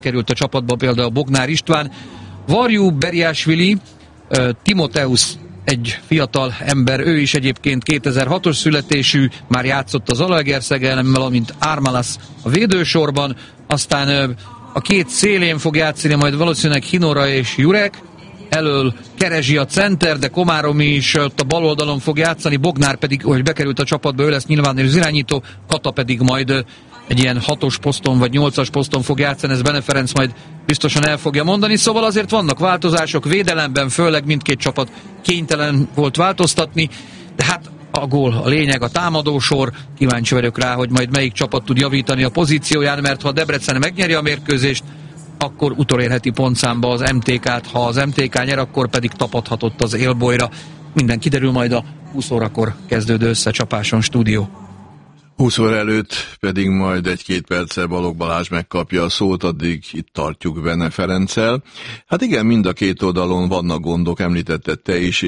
került a csapatba például Bognár István, Varjú Beriásvili, Timoteusz egy fiatal ember, ő is egyébként 2006-os születésű, már játszott az Zalaegerszeg ellen, valamint Ármalas a védősorban, aztán a két szélén fog játszani majd valószínűleg Hinora és Jurek, elől Kerezsi a center, de Komáromi is ott a bal oldalon fog játszani, Bognár pedig, hogy bekerült a csapatba, ő lesz nyilván az irányító, Kata pedig majd egy ilyen 6-os poszton vagy 8-as poszton fog játszani, ez Bene Ferenc majd biztosan el fogja mondani, szóval azért vannak változások, védelemben főleg mindkét csapat kénytelen volt változtatni, de hát a gól a lényeg, a támadósor, kíváncsi vagyok rá, hogy majd melyik csapat tud javítani a pozícióján, mert ha a Debrecen megnyeri a mérkőzést, akkor utolérheti pontszámba az MTK-t, ha az MTK nyer, akkor pedig tapadhatott az élbolyra. Minden kiderül majd a 20 órakor kezdődő összecsapáson. Stúdió. 20 óra előtt pedig majd 1-2 perccel Balogh Balázs megkapja a szót, addig itt tartjuk Bene Ferenccel. Hát igen, mind a két oldalon vannak gondok, említetted te is,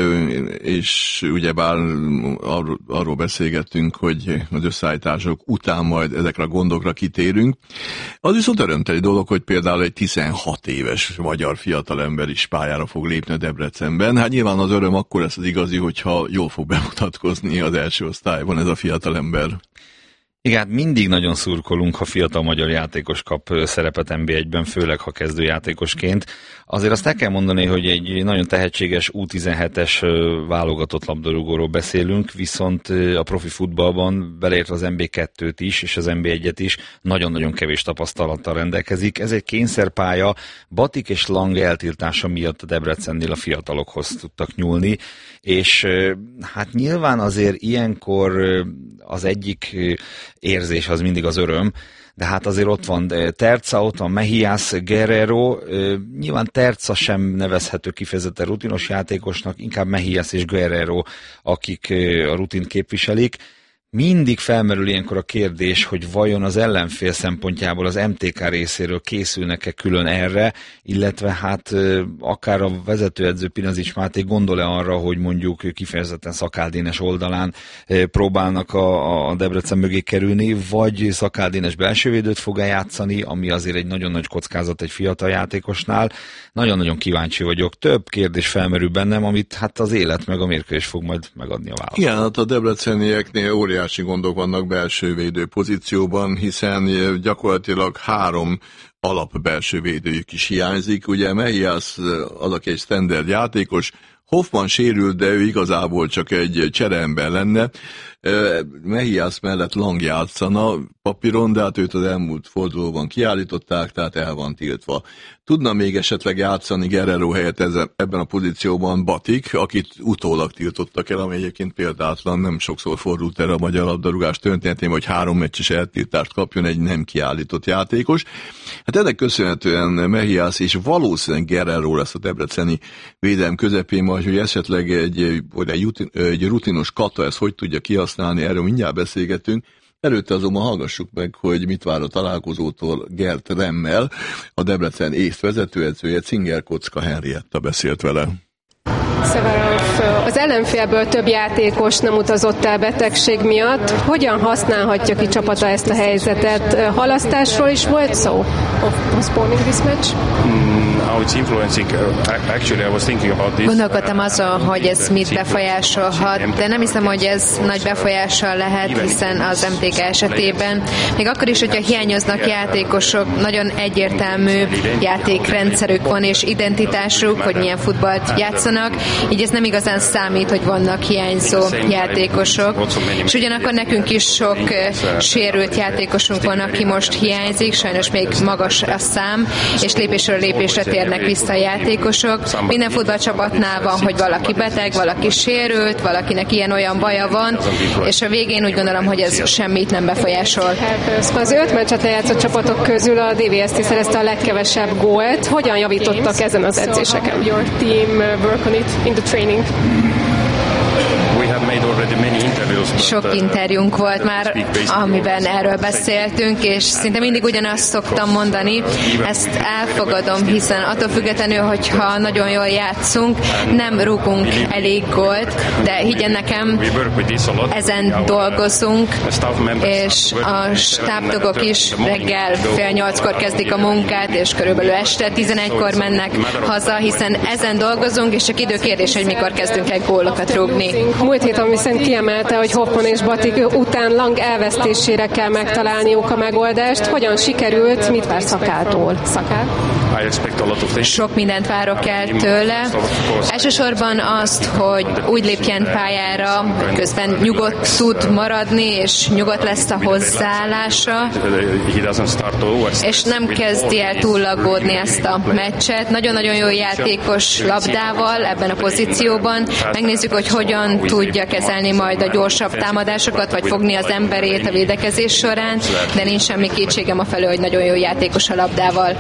és ugyebár arról beszélgettünk, hogy az összeállítások után majd ezekre a gondokra kitérünk. Az viszont örömteli dolog, hogy például egy 16 éves magyar fiatalember is pályára fog lépni a Debrecenben. Hát nyilván az öröm akkor lesz az igazi, hogyha jól fog bemutatkozni az első osztályban ez a fiatalember. Igen, mindig nagyon szurkolunk, ha fiatal magyar játékos kap szerepet NB1-ben, főleg ha kezdőjátékosként. Azért azt el kell mondani, hogy egy nagyon tehetséges U17-es válogatott labdarúgóról beszélünk, viszont a profi futballban, beleértve az NB2-t is, és az NB1-et is, nagyon-nagyon kevés tapasztalattal rendelkezik. Ez egy kényszerpálya, Batik és Lang eltiltása miatt a Debrecennél a fiatalokhoz tudtak nyúlni, és hát nyilván azért ilyenkor az egyik érzés az mindig az öröm, de hát azért ott van Terca, ott van Mejías, Guerrero, nyilván Terca sem nevezhető kifejezetten rutinos játékosnak, inkább Mejías és Guerrero, akik a rutint képviselik. Mindig felmerül ilyenkor a kérdés, hogy vajon az ellenfél szempontjából az MTK részéről készülnek-e külön erre, illetve hát akár a vezetőedző Pinazics Máté gondol-e arra, hogy mondjuk kifejezetten Szakáldénes oldalán próbálnak a Debrecen mögé kerülni, vagy Szakáldénes belsővédőt fog eljátszani, ami azért egy nagyon nagy kockázat egy fiatal játékosnál. Nagyon-nagyon kíváncsi vagyok. Több kérdés felmerül bennem, amit hát az élet meg a mérkőzés fog majd megadni a választ. Igen, hát a debrecenieknél óriási gondok vannak belsővédő pozícióban, hiszen gyakorlatilag 3 alap belsővédőjük is hiányzik. Ugye Mejías az, aki egy standard játékos, Hoffman sérült, de ő igazából csak egy csereember lenne. Mejías mellett Lang játszana papíron, de hát őt az elmúlt fordulóban kiállították, tehát el van tiltva. Tudna még esetleg játszani Guerrero helyett ebben a pozícióban Batik, akit utólag tiltottak el, ami egyébként példátlan, nem sokszor fordult erre a magyar labdarúgás történetében, hogy 3 meccses eltiltást kapjon egy nem kiállított játékos. Hát ennek köszönhetően Mejías és valószínűleg Guerrero lesz a debreceni védelem közepén, majd hogy esetleg egy rutinos Kata ezt hogy tudja kihasználni, erről mindjárt beszélgetünk. Előtte azonban hallgassuk meg, hogy mit vár a találkozótól Gert Remmel, a Debrecen észt vezetőedzője, Cinger Kocka Henrietta beszélt vele. Az ellenfélből több játékos nem utazott el betegség miatt. Hogyan használhatja ki csapata ezt a helyzetet? Halasztásról is volt szó? Gondolkodtam azon, hogy ez mit befolyásolhat, de nem hiszem, hogy ez nagy befolyással lehet, hiszen az MTK esetében, még akkor is, hogyha hiányoznak játékosok, nagyon egyértelmű játékrendszerük van és identitásuk, hogy milyen futballt játszanak, így ez nem igazán számít, hogy vannak hiányzó játékosok. És ugyanakkor nekünk is sok sérült játékosunk van, aki most hiányzik, sajnos még magas a szám, és lépésről lépésre térnek vissza a játékosok. Minden futballcsapatnál van, hogy valaki beteg, valaki sérült, valakinek ilyen-olyan baja van, és a végén úgy gondolom, hogy ez semmit nem befolyásol. Az 5 meccset lejátszott csapatok közül a DVST szerezte a legkevesebb gólt. Hogyan javítottak ezen az edzéseken? Your team work on it in the training. Sok interjúnk volt már, amiben erről beszéltünk, és szinte mindig ugyanazt szoktam mondani. Ezt elfogadom, hiszen attól függetlenül, hogyha nagyon jól játszunk, nem rúgunk elég gólt, de higgyen nekem, ezen dolgozunk, és a stábtagok is reggel 7:30-kor kezdik a munkát, és körülbelül este 11-kor mennek haza, hiszen ezen dolgozunk, és csak időkérdés, hogy mikor kezdünk el gólokat rúgni. Múlt héten viszont kiemelte, hogy Hoffman és Batik után Lang elvesztésére kell megtalálniuk a megoldást. Hogyan sikerült, mit vár Szakától? Sok mindent várok el tőle. Elsősorban azt, hogy úgy lépjen pályára, közben nyugodt tud maradni, és nyugodt lesz a hozzáállása, és nem kezdi el túllaggódni ezt a meccset. Nagyon-nagyon jó játékos labdával ebben a pozícióban. Megnézzük, hogy hogyan tudja kezelni majd a gyorsabb támadásokat, vagy fogni az emberét a védekezés során, de nincs semmi kétségem afelől, hogy nagyon jó játékos a labdával.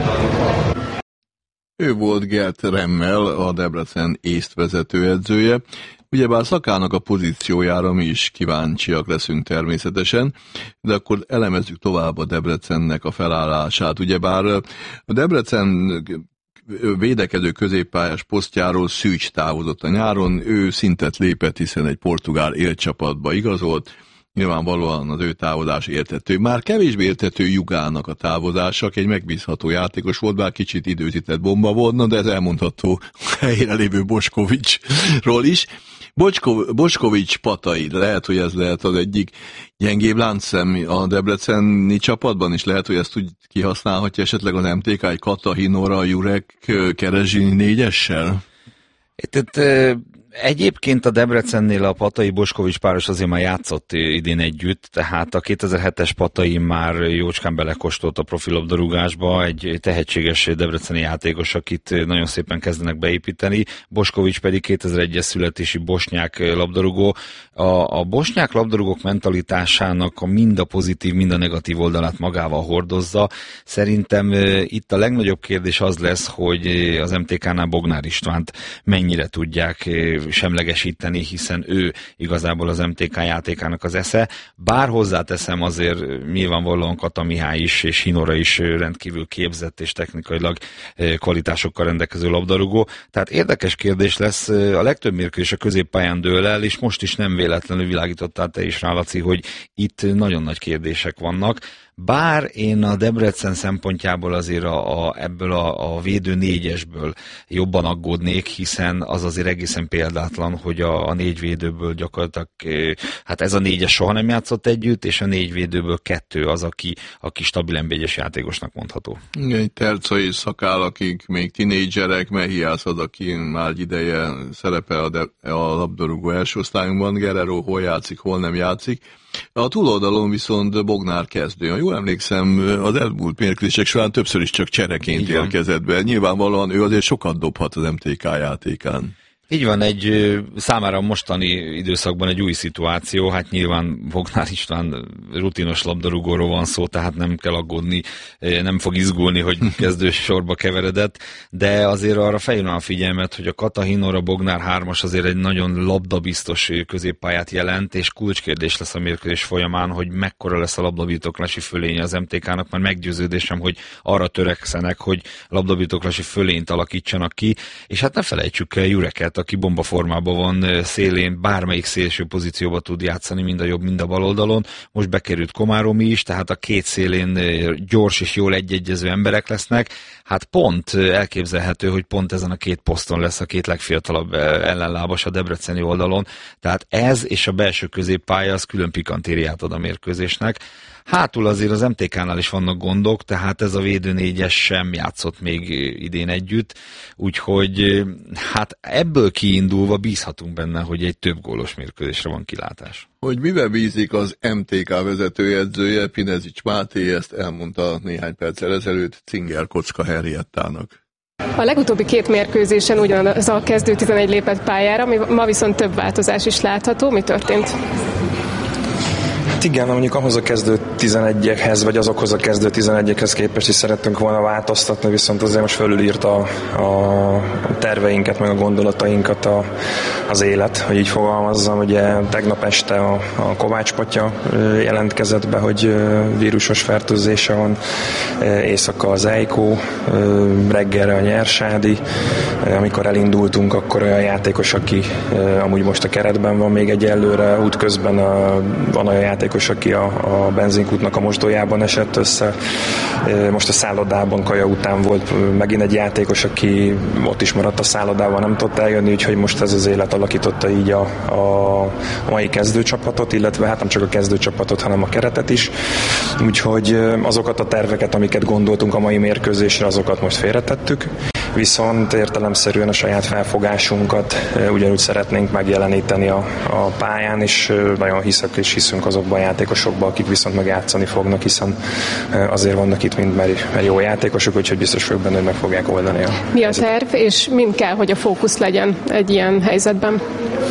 Ő volt Gert Remmel, a Debrecen észt vezetőedzője. Ugyebár Szakának a pozíciójára mi is kíváncsiak leszünk természetesen, de akkor elemezzük tovább a Debrecennek a felállását. Ugyebár a Debrecen védekező középpályás posztjáról Szűcs távozott a nyáron, ő szintet lépett, hiszen egy portugál élcsapatba igazolt. Nyilvánvalóan az ő távozás érthető. Már kevésbé érthető Jugának a távozása, aki egy megbízható játékos volt, bár kicsit időzített bomba volt, de ez elmondható helyére lévő Boskovicsról is. Boskovics Patai, lehet, hogy ez lehet az egyik gyengébb láncszem a debreceni csapatban, és lehet, hogy ezt úgy kihasználhatja esetleg az MTK egy Kata, Hinora, Jurek, Kerezsini négyessel? Egyébként a Debrecennél a Patai-Boskovics páros azért már játszott idén együtt, tehát a 2007-es Patai már jócskán belekóstolt a profilabdarúgásba, egy tehetséges debreceni játékos, akit nagyon szépen kezdenek beépíteni, Boskovics pedig 2001-es születési bosnyák labdarúgó. A bosnyák labdarúgók mentalitásának mind a pozitív, mind a negatív oldalát magával hordozza. Szerintem itt a legnagyobb kérdés az lesz, hogy az MTK-nál Bognár Istvánt mennyire tudják semlegesíteni, hiszen ő igazából az MTK játékának az esze. Bár hozzáteszem, azért nyilvánvalóan Kata Mihály is és Hinora is rendkívül képzett és technikailag kvalitásokkal rendelkező labdarúgó. Tehát érdekes kérdés lesz, a legtöbb mérkőzés a középpályán dől el, és most is nem véletlenül világítottál te is rá, Laci, hogy itt nagyon nagy kérdések vannak. Bár én a Debrecen szempontjából azért ebből a védő négyesből jobban aggódnék, hiszen az azért egészen példátlan, hogy a négy védőből gyakorlatilag, hát ez a négyes soha nem játszott együtt, és a négy védőből kettő az, aki stabil NB1-es játékosnak mondható. Igen, Terca és Szakál, akik még tinédzserek, Mehiász az, aki már egy ideje szerepel a labdarúgó első osztályunkban, Guerrero hol játszik, hol nem játszik. A túloldalon viszont Bognár kezdő. Ha jól emlékszem, az elmúlt mérkőzések során többször is csak csereként érkezett be. Nyilvánvalóan ő azért sokat dobhat az MTK játékán. Így van, egy számára mostani időszakban egy új szituáció, hát nyilván Bognár István rutinos labdarúgóról van szó, tehát nem kell aggódni, nem fog izgulni, hogy kezdő sorba keveredett, de azért arra felhívnám a figyelmet, hogy a Kata, Hinora, Bognár 3-as azért egy nagyon labdabiztos középpályát jelent, és kulcskérdés lesz a mérkőzés folyamán, hogy mekkora lesz a labdabirtoklási fölénye az MTK-nak, mert meggyőződésem, hogy arra törekszenek, hogy labdabirtoklási fölényt alakítsanak ki, és hát ne felejtsük el Jureket, aki bombaformában van szélén, bármelyik szélső pozícióba tud játszani, mind a jobb, mind a bal oldalon. Most bekerült Komáromi is, tehát a két szélén gyors és jól egyegyező emberek lesznek. Hát pont elképzelhető, hogy pont ezen a két poszton lesz a két legfiatalabb ellenlábas a debreceni oldalon. Tehát ez és a belső középpálya az külön pikantériát ad a mérkőzésnek. Hátul azért az MTK-nál is vannak gondok, tehát ez a védőnégyes sem játszott még idén együtt, úgyhogy hát ebből kiindulva bízhatunk benne, hogy egy több gólos mérkőzésre van kilátás. Hogy mivel bízik az MTK vezetőedzője, Pinezics Máté, ezt elmondta néhány perccel ezelőtt Cinger Kocka Henriettának. A legutóbbi két mérkőzésen ugyanaz a kezdő 11 lépett pályára, ma viszont több változás is látható. Mi történt? Hát igen, mondjuk ahhoz a kezdő 11-ekhez, vagy azokhoz a kezdő 11-ekhez képest is szerettünk volna változtatni, viszont azért most fölülírta a terveinket, meg a gondolatainkat az élet, hogy így fogalmazzam. Ugye tegnap este a Kovács Patya jelentkezett be, hogy vírusos fertőzése van, éjszaka az Ejkó, reggelre a Nyersádi. Amikor elindultunk, akkor olyan játékos, aki amúgy most a keretben van még egyelőre, útközben van olyan játékos, aki a benzinkútnak a mosdójában esett össze. Most a szállodában kaja után volt megint egy játékos, aki ott is maradt a szállodában, nem tudott eljönni, úgyhogy most ez az élet alakította így a mai kezdőcsapatot, illetve hát nem csak a kezdőcsapatot, hanem a keretet is. Úgyhogy azokat a terveket, amiket gondoltunk a mai mérkőzésre, azokat most félretettük. Viszont értelemszerűen a saját felfogásunkat ugyanúgy szeretnénk megjeleníteni a pályán, és nagyon hiszünk azokban a játékosokban, akik viszont megjátszani fognak, hiszen azért vannak itt mind mert jó játékosok, úgyhogy biztos vagyok benne, hogy meg fogják oldani. Mi a terv, és mind kell, hogy a fókusz legyen egy ilyen helyzetben?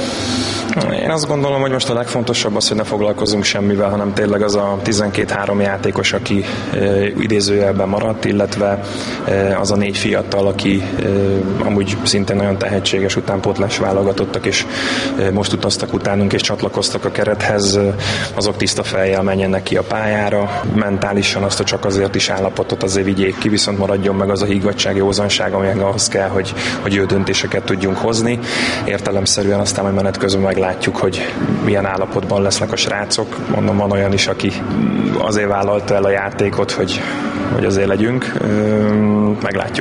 Én azt gondolom, hogy most a legfontosabb az, hogy ne foglalkozunk semmivel, hanem tényleg az a 12-3 játékos, aki idézőjelben maradt, illetve az a 4 fiatal, aki amúgy szintén nagyon tehetséges utánpótlás válogatottak, és most utaztak utánunk, és csatlakoztak a kerethez, azok tiszta fejjel menjenek ki a pályára, mentálisan azt a csak azért is állapotot azért vigyék ki, viszont maradjon meg az a higgadtság, józanság, amilyen ahhoz kell, hogy jó döntéseket tudjunk hozni. Értelemszerűen aztán majd menet közben meglátjuk, hogy milyen állapotban lesznek a srácok. Mondom, van olyan is, aki azért vállalta el a játékot, hogy azért legyünk. Meglátjuk.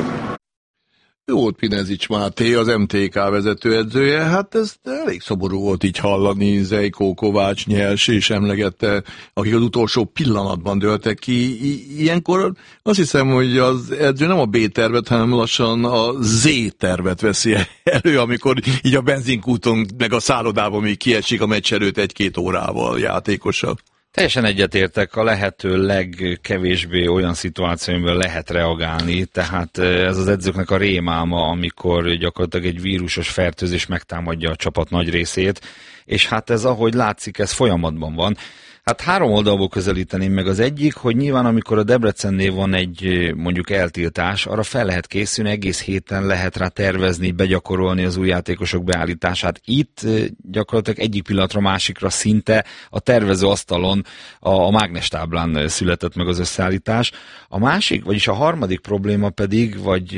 Jó, Pinezics Máté, az MTK vezetőedzője, hát ez elég szomorú volt így hallani, Zejkó, Kovács, Nyers és emlegette, akik az utolsó pillanatban dőltek ki. Ilyenkor azt hiszem, hogy az edző nem a B-tervet, hanem lassan a Z-tervet veszi elő, amikor így a benzinkúton meg a szállodában még kiesik a meccs előtt 1-2 órával játékosa. Teljesen egyetértek, a lehető legkevésbé olyan szituációban lehet reagálni, tehát ez az edzőknek a rémálma, amikor gyakorlatilag egy vírusos fertőzés megtámadja a csapat nagy részét, és hát ez, ahogy látszik, ez folyamatban van. Hát 3 oldalból közelíteném meg. Az egyik, hogy nyilván amikor a Debrecennél van egy mondjuk eltiltás, arra fel lehet készülni, egész héten lehet rá tervezni, begyakorolni az új játékosok beállítását. Itt gyakorlatilag egyik pillanatra másikra szinte a tervező asztalon a mágnestáblán született meg az összeállítás. A másik, vagyis a harmadik probléma pedig, vagy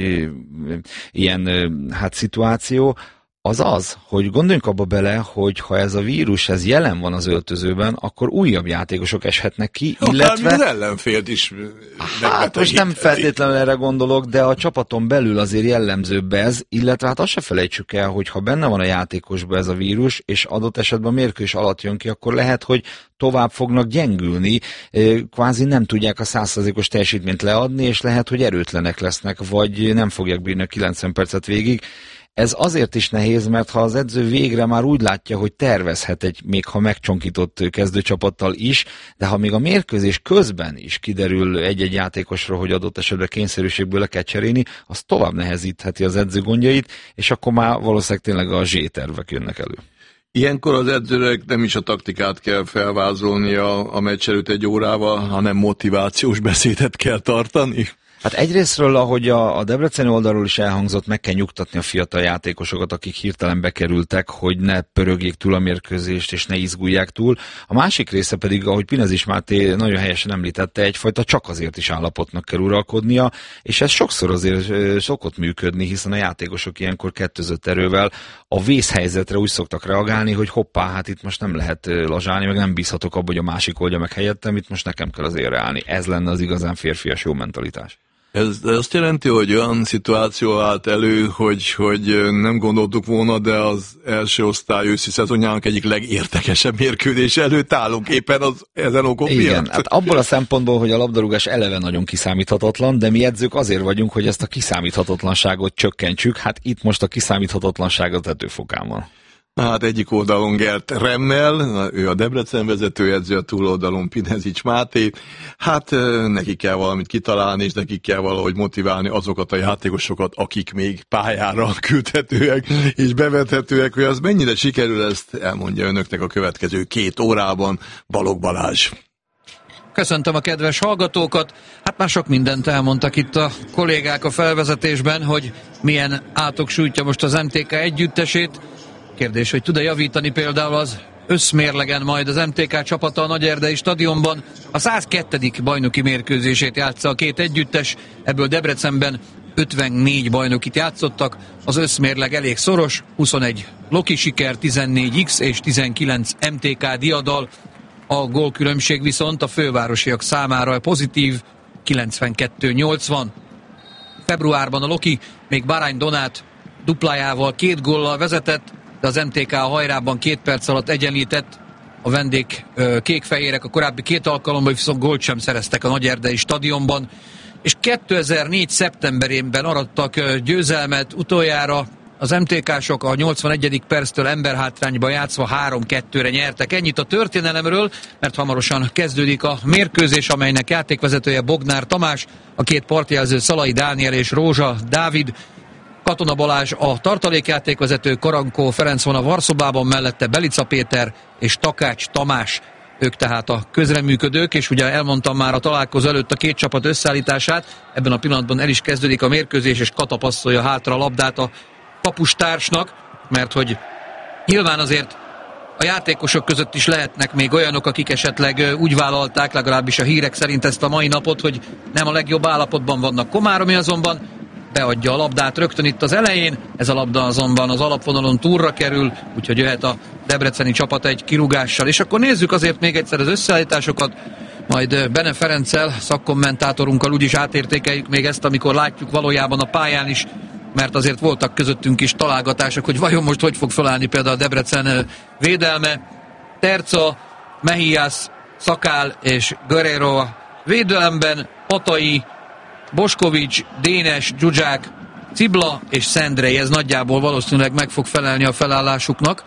ilyen szituáció, az, hogy gondoljunk abba bele, hogy ha ez a vírus ez jelen van az öltözőben, akkor újabb játékosok eshetnek ki, illetve... az ellenfélt is... Hát most nem feltétlenül erre gondolok, de a csapaton belül azért jellemzőbb ez, illetve hát azt se felejtsük el, hogy ha benne van a játékosban ez a vírus, és adott esetben a mérkőzés alatt jön ki, akkor lehet, hogy tovább fognak gyengülni, kvázi nem tudják a 100%-os teljesítményt leadni, és lehet, hogy erőtlenek lesznek, vagy nem fogják bírni a 90 percet végig. Ez azért is nehéz, mert ha az edző végre már úgy látja, hogy tervezhet egy még ha megcsonkított kezdőcsapattal is, de ha még a mérkőzés közben is kiderül egy-egy játékosról, hogy adott esetben kényszerűségből le kell cserélni, az tovább nehezítheti az edző gondjait, és akkor már valószínűleg tényleg a Z-tervek jönnek elő. Ilyenkor az edzőnek nem is a taktikát kell felvázolni a meccs előtt 1 órával, hanem motivációs beszédet kell tartani. Hát egyrésztről, ahogy a debreceni oldalról is elhangzott, meg kell nyugtatni a fiatal játékosokat, akik hirtelen bekerültek, hogy ne pörögjék túl a mérkőzést, és ne izgulják túl. A másik része pedig, ahogy Pinezics Máté nagyon helyesen említette, egyfajta csak azért is állapotnak kell uralkodnia, és ez sokszor azért szokott működni, hiszen a játékosok ilyenkor kettőzött erővel a vészhelyzetre úgy szoktak reagálni, hogy hoppá, hát itt most nem lehet lazsálni, meg nem bízhatok abba, hogy a másik oldja meg helyettem, itt most nekem kell az érre állni. Ez lenne az igazán férfias jó mentalitás. Ez azt jelenti, hogy olyan szituáció állt elő, hogy nem gondoltuk volna, de az első osztály őszi szezonjának egyik legértekesebb mérkőzés előtt állunk éppen ezen okok miatt. Igen, hát abból a szempontból, hogy a labdarúgás eleve nagyon kiszámíthatatlan, de mi edzők azért vagyunk, hogy ezt a kiszámíthatatlanságot csökkentsük, hát itt most a kiszámíthatatlanság a tetőfokán van. Hát egyik oldalon Gert Remmel, ő a Debrecen vezetőedző, a túloldalon Pinezics Máté. Hát neki kell valamit kitalálni, és neki kell valahogy motiválni azokat a játékosokat, akik még pályára küldhetőek és bevethetőek, hogy az mennyire sikerül, ezt elmondja önöknek a következő 2 órában Balogh Balázs. Köszöntöm a kedves hallgatókat. Hát már sok mindent elmondtak itt a kollégák a felvezetésben, hogy milyen átok sújtja most az MTK együttesét. Kérdés, hogy tud-e javítani például az összmérlegen majd az MTK csapata a Nagyerdei stadionban. A 102. bajnoki mérkőzését játsza a két együttes, ebből Debrecenben 54 bajnokit játszottak, az összmérleg elég szoros, 21 Loki siker, 14 X és 19 MTK diadal. A gólkülönbség viszont a fővárosiak számára pozitív, 92-80. Februárban a Loki még Barány Donát duplájával 2 góllal vezetett, de az MTK a hajrában 2 perc alatt egyenlített. A vendég kékfehérek a korábbi 2 alkalommal viszont gólt sem szereztek a Nagyerdei stadionban. És 2004. szeptemberében arattak győzelmet utoljára. Az MTK-sok a 81. perctől emberhátrányba játszva 3-2-re nyertek. Ennyit a történelemről, mert hamarosan kezdődik a mérkőzés, amelynek játékvezetője Bognár Tamás, a 2 partjelző Szalai Dániel és Rózsa Dávid, Katona Balázs a tartalékjátékvezető, Karankó Ferenc van a Varszobában, mellette Belica Péter és Takács Tamás. Ők tehát a közreműködők, és ugye elmondtam már a találkozó előtt a 2 csapat összeállítását. Ebben a pillanatban el is kezdődik a mérkőzés, és Kata passzolja hátra a labdát a kapustársnak, mert hogy nyilván azért a játékosok között is lehetnek még olyanok, akik esetleg úgy vállalták, legalábbis a hírek szerint ezt a mai napot, hogy nem a legjobb állapotban vannak. Komáromi azonban beadja a labdát rögtön itt az elején, ez a labda azonban az alapvonalon túlra kerül, úgyhogy jöhet a debreceni csapat egy kirúgással. És akkor nézzük azért még egyszer az összeállításokat, majd Bene Ferenccel, szakkommentátorunkkal úgyis átértékeljük még ezt, amikor látjuk valójában a pályán is, mert azért voltak közöttünk is találgatások, hogy vajon most hogy fog felállni például a Debrecen védelme. Terca, Mehias, Szakál és Guerrero a védelemben, Patai, Boskovics, Dénes, Dzsuzsák, Cibla és Szendrei, ez nagyjából valószínűleg meg fog felelni a felállásuknak.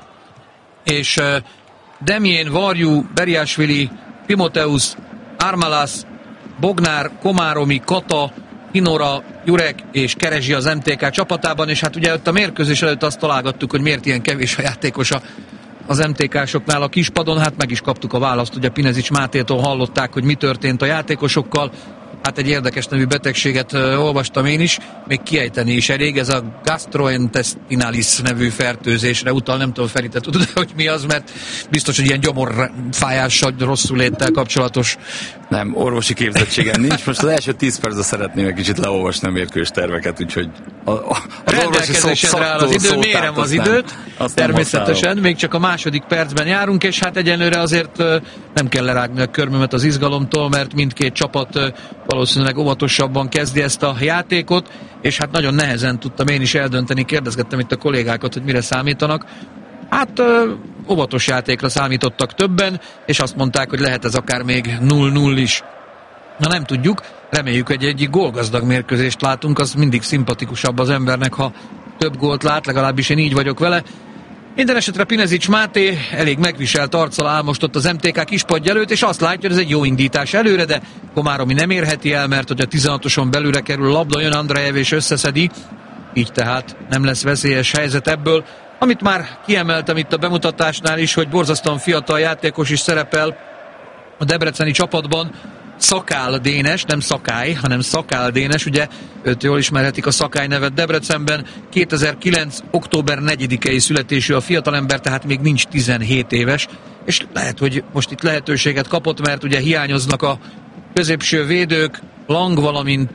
És Demjén, Varjú, Beriásvili, Timoteusz, Armalas, Bognár, Komáromi, Kata, Hinora, Jurek és Kerezsi az MTK csapatában, és hát ugye ott a mérkőzés előtt azt találgattuk, hogy miért ilyen kevés a játékos az MTK-soknál a kispadon, hát meg is kaptuk a választ, ugye Pinezics Mátétól hallották, hogy mi történt a játékosokkal. Hát egy érdekes nevű betegséget olvastam én is, még kiejteni is elég, ez a gastrointestinalis nevű fertőzésre utal, nem tudom, Feri, te tudod, hogy mi az, mert biztos, hogy ilyen gyomorfájással, rosszul léttel kapcsolatos. Nem, orvosi képzettségem nincs, most az első 10 percben szeretném egy kicsit leolvasni a mérkőzés terveket, úgyhogy az rendelkezésedre áll az idő, mérem az időt, természetesen, még csak a második percben járunk, és hát egyenlőre azért nem kell lerágni a körmömet az izgalomtól, mert mindkét csapat valószínűleg óvatosabban kezdi ezt a játékot, és hát nagyon nehezen tudtam én is eldönteni, kérdezgettem itt a kollégákat, hogy mire számítanak. Hát óvatos játékra számítottak többen, és azt mondták, hogy lehet ez akár még 0-0 is. Na nem tudjuk, reméljük, hogy egy gólgazdag mérkőzést látunk, az mindig szimpatikusabb az embernek, ha több gólt lát, legalábbis én így vagyok vele. Minden esetre Pinezics Máté elég megviselt arccal áll most ott az MTK kispadja előtt, és azt látja, hogy ez egy jó indítás előre, de Komáromi nem érheti el, mert hogy a 16-oson belőle kerül a labda, jön Andrejev és összeszedi, így tehát nem lesz veszélyes helyzet ebből. Amit már kiemeltem itt a bemutatásnál is, hogy borzasztóan fiatal játékos is szerepel a debreceni csapatban, Szakál Dénes, nem Szakály, hanem Szakál Dénes, ugye őt jól ismerhetik a Szakály nevet Debrecenben, 2009. október 4-i születésű a fiatalember, tehát még nincs 17 éves, és lehet, hogy most itt lehetőséget kapott, mert ugye hiányoznak a középső védők, Lang, valamint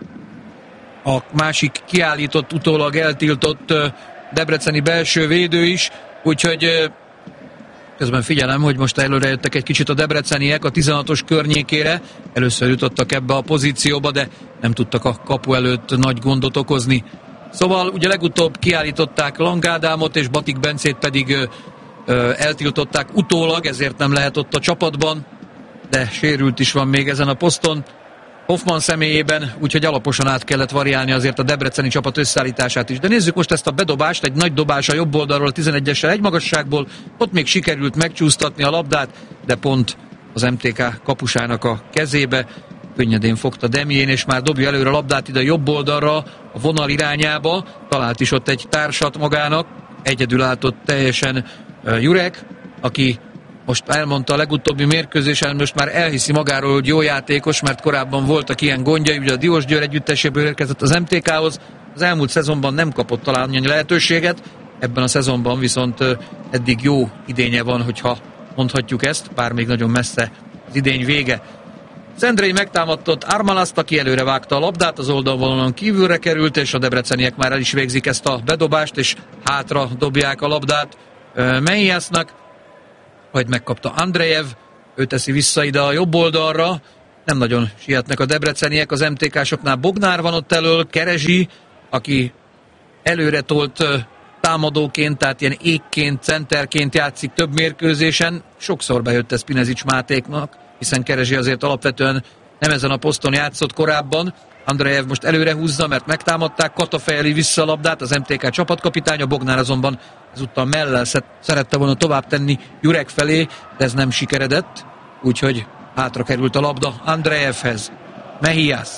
a másik kiállított, utólag eltiltott debreceni belső védő is, úgyhogy közben figyelem, hogy most előre jöttek egy kicsit a debreceniek a 16-os környékére, először jutottak ebbe a pozícióba, de nem tudtak a kapu előtt nagy gondot okozni. Szóval ugye legutóbb kiállították Lang Ádámot, és Batik Bencét pedig eltiltották utólag, ezért nem lehet ott a csapatban, de sérült is van még ezen a poszton. Hoffman személyében, úgyhogy alaposan át kellett variálni azért a debreceni csapat összeállítását is. De nézzük most ezt a bedobást, egy nagy dobás a jobb oldalról a 11-essel egy magasságból, ott még sikerült megcsúsztatni a labdát, de pont az MTK kapusának a kezébe. Könnyedén fogta Demjén, és már dobja előre a labdát ide a jobb oldalra, a vonal irányába. Talált is ott egy társat magának, egyedül állt ott teljesen Jurek, aki most elmondta a legutóbbi mérkőzésen, most már elhiszi magáról, hogy jó játékos, mert korábban voltak ilyen gondjai, ugye a Diósgyőr együtteséből érkezett az MTK-hoz. Az elmúlt szezonban nem kapott talán annyi lehetőséget, ebben a szezonban viszont eddig jó idénye van, hogyha mondhatjuk ezt, bár még nagyon messze az idény vége. Szendrei megtámadtott Armalaszt, aki előre vágta a labdát, az oldalvonalon kívülre került, és a debreceniek már el is végzik ezt a bedobást, és hátra dobják a labdát Mehiasnak, majd megkapta Andrejev, ő teszi vissza ide a jobb oldalra, nem nagyon sietnek a debreceniek, az MTK-soknál Bognár van ott elől, Kerezsi, aki előre tolt támadóként, tehát ilyen égként, centerként játszik több mérkőzésen, sokszor bejött ez Pinezics Mátéknak, hiszen Kerezsi azért alapvetően nem ezen a poszton játszott korábban. Andrejev most előre húzza, mert megtámadták, Kata fejeli vissza a labdát, az MTK csapatkapitánya, Bognár azonban ezúttal mellel szerette volna tovább tenni Jurek felé, de ez nem sikeredett, úgyhogy hátra került a labda Andrejevhez. Mehias.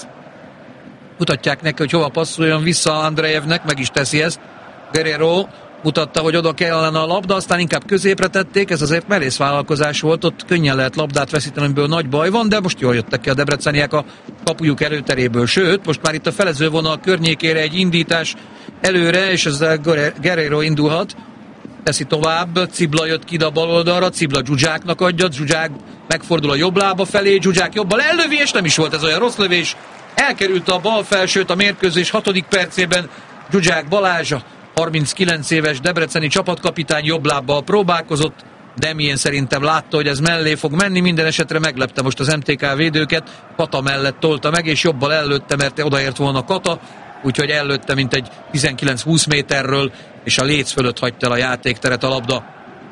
Mutatják neki, hogy hova passzoljon vissza Andrejevnek, meg is teszi ezt. Guerrero mutatta, hogy oda kellene a labda, aztán inkább középre tették, ez azért merész vállalkozás volt, ott könnyen lehet labdát veszíteni, amiből nagy baj van, de most jól jöttek ki a debreceniek a kapujuk előteréből, sőt, most már itt a felezővonal környékére egy indítás előre, és ezzel Guerrero indulhat, teszi tovább, Cibla jött ki a bal oldalra, Cibla Zsuzsáknak adja, Zsuzsák megfordul a jobb lába felé, Zsuzsák jobbal ellövi, és nem is volt ez olyan rossz lövés, elkerült a bal felsőt a mérkőzés 6. percében, Zsuzsák Balázs, 39 éves debreceni csapatkapitány jobb lábbal próbálkozott, Demjén szerintem látta, hogy ez mellé fog menni, minden esetre meglepte most az MTK védőket, Kata mellett tolta meg, és jobbal ellőtte, mert odaért volna Kata, úgyhogy ellőtte mint egy 19-20 méterről, és a léc fölött hagyta el a játékteret a labda.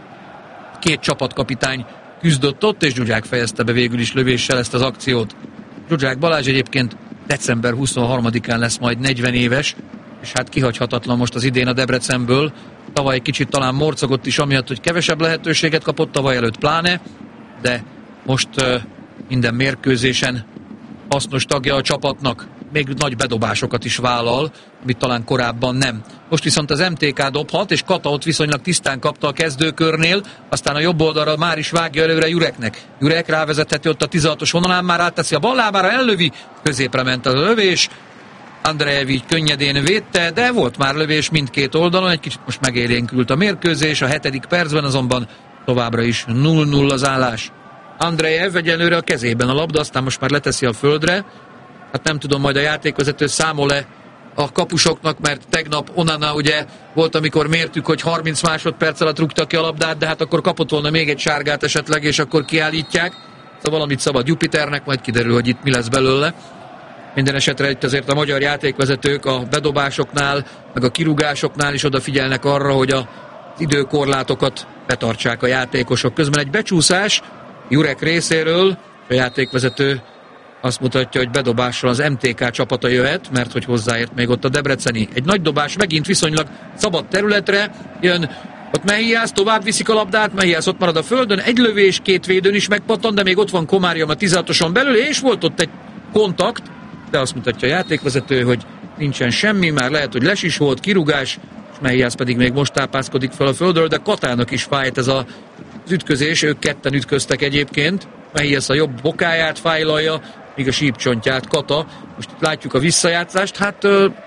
Két csapatkapitány küzdött ott, és Zsuzsák fejezte be végül is lövéssel ezt az akciót. Zsuzsák Balázs egyébként december 23-án lesz majd 40 éves, és hát kihagyhatatlan most az idén a Debrecenből. Tavaly kicsit talán morcogott is amiatt, hogy kevesebb lehetőséget kapott, tavaly előtt pláne, de most minden mérkőzésen hasznos tagja a csapatnak, még nagy bedobásokat is vállal, amit talán korábban nem. Most viszont az MTK dobhat, és Kata ott viszonylag tisztán kapta a kezdőkörnél, aztán a jobb oldalra már is vágja előre Jureknek. Jurek rávezetheti ott a 16-os vonalán, már átteszi a bal lábára, ellövi, középre ment a lövés, Andrejev így könnyedén védte, de volt már lövés mindkét oldalon, egy kicsit most megélénkült a mérkőzés, a 7. percben azonban továbbra is 0-0 az állás. Andrejev egyelőre a kezében a labda, aztán most már leteszi a földre, hát nem tudom, majd a játékvezető számol-e a kapusoknak, mert tegnap Onana ugye volt, amikor mértük, hogy 30 másodperc alatt rúgta ki a labdát, de hát akkor kapott volna még egy sárgát esetleg, és akkor kiállítják, szóval valamit szabad Jupiternek, majd kiderül, hogy itt mi lesz belőle. Minden esetre itt azért a magyar játékvezetők a bedobásoknál, meg a kirúgásoknál is odafigyelnek arra, hogy az időkorlátokat betartsák a játékosok. Közben egy becsúszás Jurek részéről, a játékvezető azt mutatja, hogy bedobással az MTK csapata jöhet, mert hogy hozzáért még ott a debreceni. Egy nagy dobás megint viszonylag szabad területre jön, ott Mehias tovább viszik a labdát, Mehias ott marad a földön, egy lövés, két védőn is megpattan, de még ott van Komárium a 16-oson belül, és volt ott egy kontakt, de azt mutatja a játékvezető, hogy nincsen semmi, már lehet, hogy les is volt, kirúgás, és Mehias pedig még most tápászkodik fel a földről, de Katának is fájt ez az ütközés, ők ketten ütköztek egyébként, Mehias a jobb bokáját fájlalja, míg a sípcsontját Kata. Most látjuk a visszajátszást, hát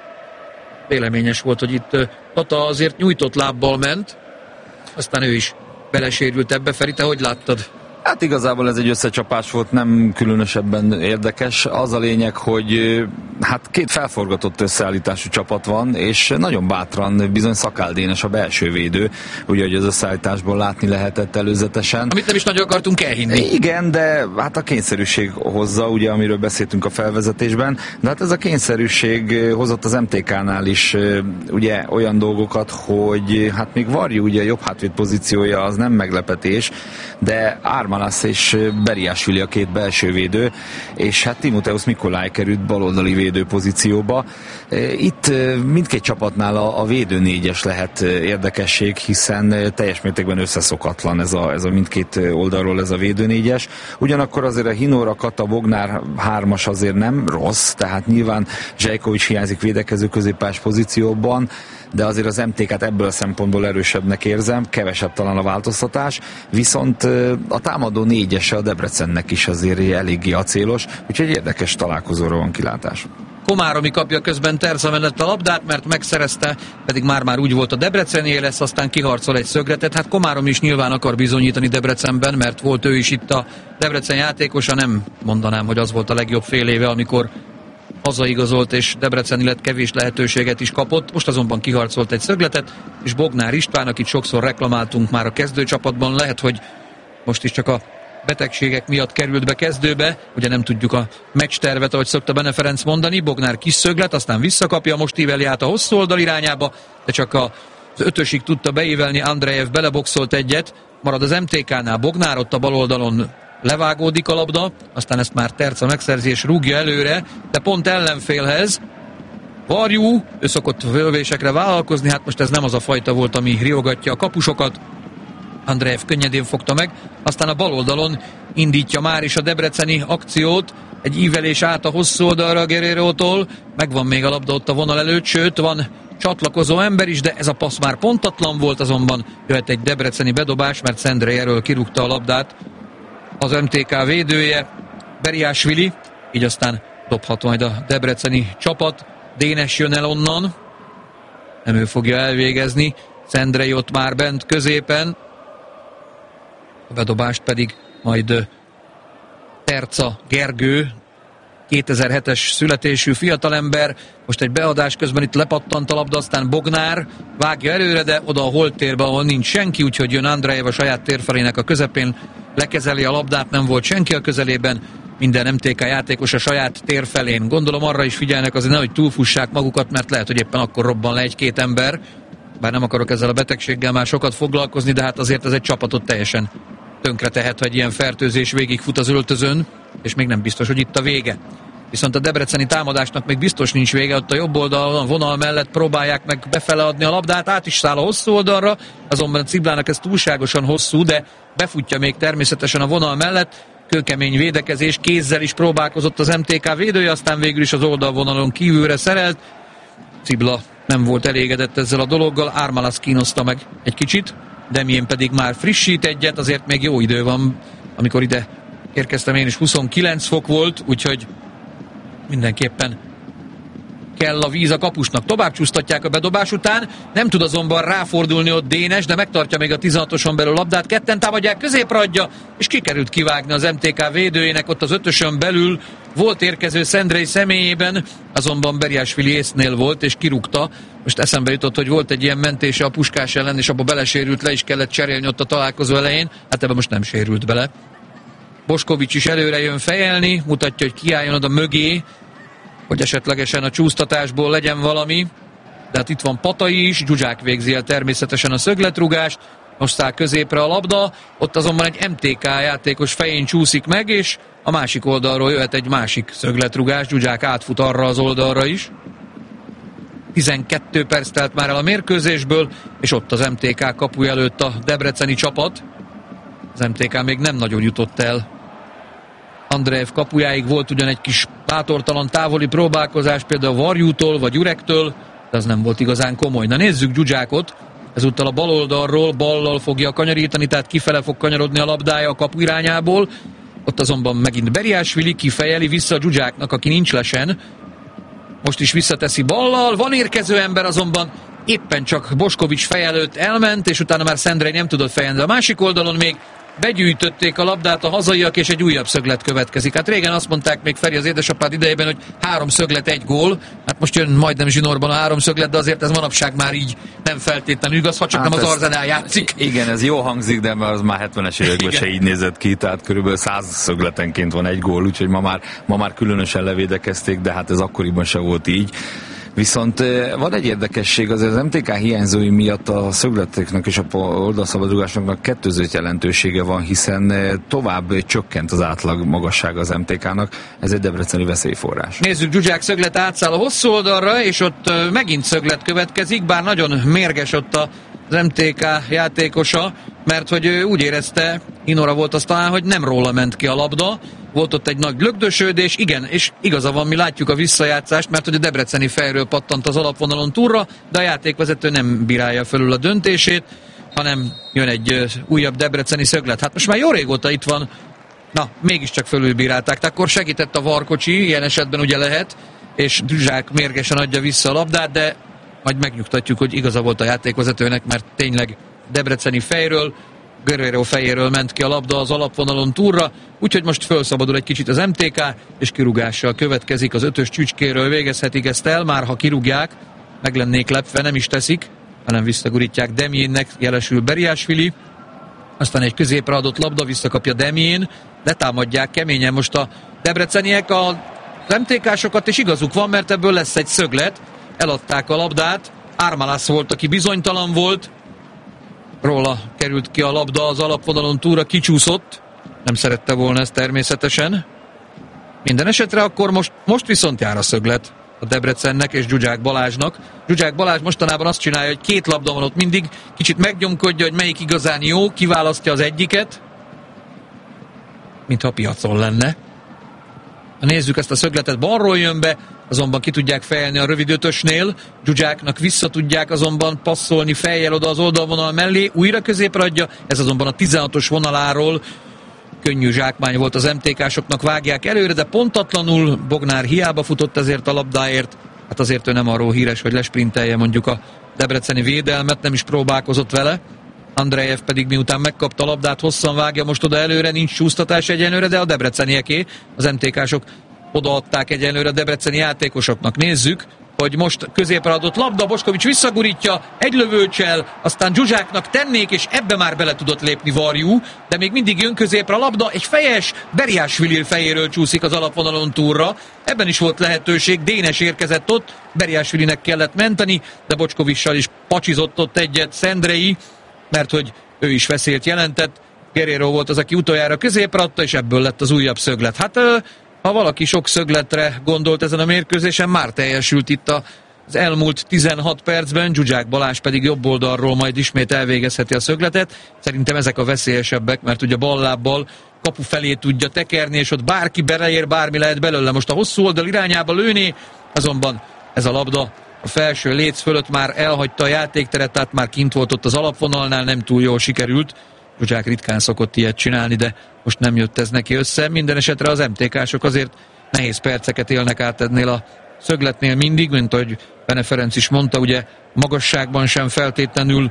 véleményes volt, hogy itt Kata azért nyújtott lábbal ment, aztán ő is belesérült ebbe. Feri, te hogy láttad? Hát igazából ez egy összecsapás volt, nem különösebben érdekes. Az a lényeg, hogy hát két felforgatott összeállítású csapat van, és nagyon bátran bizony Szakáll Dénes a belső védő, ugye, hogy az összeállításból látni lehetett előzetesen. Amit nem is nagyon akartunk elhinni. Igen, de hát a kényszerűség hozza, ugye, amiről beszéltünk a felvezetésben, de hát ez a kényszerűség hozott az MTK-nál is ugye olyan dolgokat, hogy hát még Varjú ugye a jobb hátvéd pozíciója az nem meglepetés, de Armalas és Beriashvili a két belső védő, és hát Timoteusz Mikolaj került baloldali védő pozícióba. Itt mindkét csapatnál a védő négyes lehet érdekesség, hiszen teljes mértékben összeszokatlan ez a mindkét oldalról ez a védő négyes. Ugyanakkor azért a Hinora, Kata, Bognár hármas azért nem rossz, tehát nyilván Zsejkovics hiányzik védekező középpályás pozícióban, de azért az MTK-t ebből a szempontból erősebbnek érzem, kevesebb talán a változtatás, viszont a támadó négyese a Debrecennek is azért eléggé acélos, úgyhogy érdekes találkozóra van kilátás. Komáromi kapja közben Terza mellett a labdát, mert megszerezte, pedig már úgy volt a Debrecenié lesz, aztán kiharcol egy szögletet. Hát Komárom is nyilván akar bizonyítani Debrecenben, mert volt ő is itt a Debrecen játékosa, nem mondanám, hogy az volt a legjobb fél éve, amikor hazaigazolt és Debrecen, illetve kevés lehetőséget is kapott. Most azonban kiharcolt egy szögletet, és Bognár István, akit sokszor reklamáltunk már a kezdőcsapatban, lehet, hogy most is csak a betegségek miatt került be kezdőbe, ugye nem tudjuk a meccstervet, ahogy szokta Bene Ferenc mondani. Bognár kis szöglet, aztán visszakapja, most íveli át a hosszú oldal irányába, de csak az ötösig tudta beívelni, Andrejev beleboxolt egyet, marad az MTK-nál Bognár, ott a bal oldalon levágódik a labda, aztán ezt már Terca megszerzi és rúgja előre, de pont ellenfélhez. Varjú, ő szokott fölvésekre vállalkozni, hát most ez nem az a fajta volt, ami riogatja a kapusokat. Andrejev könnyedén fogta meg, aztán a bal oldalon indítja már is a debreceni akciót, egy ívelés át a hosszú oldalra Guerrero-tól, megvan még a labda ott a vonal előtt, sőt van csatlakozó ember is, de ez a passz már pontatlan volt, azonban jöhet egy debreceni bedobás, mert Szendrei erről kirúgta a labdát az MTK védője, Beriashvili, így aztán dobhat majd a debreceni csapat. Dénes jön el onnan, nem ő fogja elvégezni, Szendrei ott már bent középen, a bedobást pedig majd Terca Gergő, 2007-es születésű fiatalember, most egy beadás közben itt lepattant a labda, aztán Bognár vágja előre, de oda a holttérbe, ahol nincs senki, úgyhogy jön Andrejev a saját térfelének a közepén, lekezeli a labdát, nem volt senki a közelében, minden MTK játékos a saját térfelén. Gondolom arra is figyelnek azért, nehogy túlfussák magukat, mert lehet, hogy éppen akkor robban le egy-két ember, bár nem akarok ezzel a betegséggel már sokat foglalkozni, de hát azért ez egy csapatot teljesen tönkre tehet, hogy ilyen fertőzés végigfut az öltözön, és még nem biztos, hogy itt a vége. Viszont a debreceni támadásnak még biztos nincs vége, ott a jobb oldalon, a vonal mellett próbálják meg befele adni a labdát, át is száll a hosszú oldalra, azonban a Ciblának ez túlságosan hosszú, de befutja még természetesen a vonal mellett, kőkemény védekezés, kézzel is próbálkozott az MTK védője, aztán végül is az oldalvonalon kívülre szerelt. Cibla nem volt elégedett ezzel a dologgal, Armalas kínoszta meg egy kicsit, Demjén pedig már frissít egyet, azért még jó idő van, amikor ide érkeztem én is, 29 fok volt, úgyhogy mindenképpen kell a víz a kapusnak. Tovább csúsztatják a bedobás után, nem tud azonban ráfordulni ott Dénes, de megtartja még a 16-oson belül labdát, ketten támadják, középre adja, és kikerült kivágni az MTK védőjének, ott az ötösön belül volt érkező Szendrei személyében, azonban Beriashvili észnél volt, és kirúgta. Most eszembe jutott, hogy volt egy ilyen mentése a Puskás ellen, és abba belesérült, le is kellett cserélni ott a találkozó elején, hát ebben most nem sérült bele. Boskovics is előre jön fejelni, mutatja, hogy kiálljon oda mögé, hogy esetlegesen a csúsztatásból legyen valami, de hát itt van Patai is, Zsuzsák végzi el természetesen a szögletrúgást, most száll középre a labda, ott azonban egy MTK játékos fején csúszik meg, és a másik oldalról jöhet egy másik szögletrúgás, Zsuzsák átfut arra az oldalra is. 12 perc telt már el a mérkőzésből, és ott az MTK kapuja előtt a debreceni csapat. Az MTK még nem nagyon jutott el Andrejev kapujáig, volt ugyan egy kis bátortalan távoli próbálkozás, például Varjútól vagy Ürektől, de az nem volt igazán komoly. Na nézzük Zsuzsákot, ezúttal a bal oldalról ballal fogja kanyarítani, tehát kifele fog kanyarodni a labdája a kapu irányából. Ott azonban megint Beriashvili kifejeli vissza Zsuzsáknak, aki nincs lesen. Most is visszateszi ballal, van érkező ember, azonban éppen csak Boskovics fej előtt elment, és utána már Szendrei nem tudott fejelni. A másik oldalon még begyűjtötték a labdát a hazaiak, és egy újabb szöglet következik. Hát régen azt mondták még Feri az édesapád idejében, hogy 3 szöglet, 1 gól. Hát most jön majdnem zsinórban a 3 szöglet, de azért ez manapság már így nem feltétlenül igaz, ha csak hát nem az Arzenál játszik. Igen, ez jó hangzik, de az már 70-es években se így nézett ki, tehát körülbelül 100 szögletenként van 1 gól, úgyhogy ma már különösen levédekezték, de hát ez akkoriban se volt így. Viszont van egy érdekesség, azért az MTK hiányzói miatt a szögleteknek és a oldalszabadrugásoknak kettőzött jelentősége van, hiszen tovább csökkent az átlag magassága az MTK-nak. Ez egy debreceni veszélyforrás. Nézzük, Zsuzsák szöglet átszáll a hosszú oldalra, és ott megint szöglet következik, bár nagyon mérges ott az MTK játékosa, mert hogy ő úgy érezte, Inora volt az talán, hogy nem róla ment ki a labda, volt ott egy nagy lögdösödés, igen, és igaza van, mi látjuk a visszajátszást, mert hogy a debreceni fejről pattant az alapvonalon túlra, de a játékvezető nem bírálja fölül a döntését, hanem jön egy újabb debreceni szöglet. Hát most már jó régóta itt van, na, mégiscsak fölülbírálták, tehát akkor segített a VAR-kocsi, ilyen esetben ugye lehet, és Zsuzsák mérgesen adja vissza a labdát, de majd megnyugtatjuk, hogy igaza volt a játékvezetőnek, mert tényleg debreceni fejről, Guerrero fejéről ment ki a labda az alapvonalon túlra, úgyhogy most felszabadul egy kicsit az MTK, és kirúgással következik, az 5-ös csücskéről végezhetik ezt el, már ha kirúgják, meg lennék lepve, nem is teszik, hanem visszagurítják Demjénnek, jelesül Beriásvili, aztán egy középre adott labda, visszakapja Demjén, letámadják keményen most a debreceniek az MTK-sokat, és igazuk van, mert ebből lesz egy szöglet, eladták a labdát, Ármalász volt, aki bizonytalan volt, róla került ki a labda az alapvonalon túlra, kicsúszott, nem szerette volna ezt természetesen. Minden esetre akkor most viszont jár a szöglet a Debrecennek és Zsuzsák Balázsnak. Zsuzsák Balázs mostanában azt csinálja, hogy két labda van ott mindig, kicsit megnyomkodja, hogy melyik igazán jó, kiválasztja az egyiket, mintha piacon lenne. Ha nézzük ezt a szögletet, balról jön be, azonban ki tudják fejelni a rövid ötösnél, Zsuzsáknak vissza tudják azonban passzolni fejjel oda az oldalvonal mellé, újra középre adja, ez azonban a 16-os vonaláról könnyű zsákmány volt az MTK-soknak, vágják előre, de pontatlanul, Bognár hiába futott ezért a labdáért, hát azért ő nem arról híres, hogy lesprintelje mondjuk a debreceni védelmet, nem is próbálkozott vele. Andrejev pedig miután megkapta a labdát, hosszan vágja most oda előre, nincs csúsztatás egyenlőre, de a debrecenieké, az MTK-sok odaadták egyenlőre a debreceni játékosoknak. Nézzük, hogy most középre adott labda, Boskovics visszagurítja, egy lövőcsel, aztán Zsuzsáknak tennék, és ebbe már bele tudott lépni Varjú, de még mindig jön középre a labda, egy fejes, Beriásvili fejéről csúszik az alapvonalon túlra, ebben is volt lehetőség, Dénes érkezett ott, Beriásvilinek kellett menteni, de Bocskovicsal is pacsizott ott egyet Szendrei, mert hogy ő is veszélyt jelentett, Guerrero volt az, aki utoljára középre adta, és ebből lett az újabb szöglet. Hát ha valaki sok szögletre gondolt ezen a mérkőzésen, már teljesült itt az elmúlt 16 percben, Zsuzsák Balázs pedig jobb oldalról majd ismét elvégezheti a szögletet. Szerintem ezek a veszélyesebbek, mert ugye ballábbal kapu felé tudja tekerni, és ott bárki beleér, bármi lehet belőle. Most a hosszú oldal irányába lőni, azonban ez a labda a felső léc fölött már elhagyta a játékteret, tehát már kint volt ott az alapvonalnál, nem túl jól sikerült. Zsuzsák ritkán szokott ilyet csinálni, de most nem jött ez neki össze. Minden esetre az MTK-sok azért nehéz perceket élnek át ennél a szögletnél mindig, mint ahogy Bene Ferenc is mondta, ugye magasságban sem feltétlenül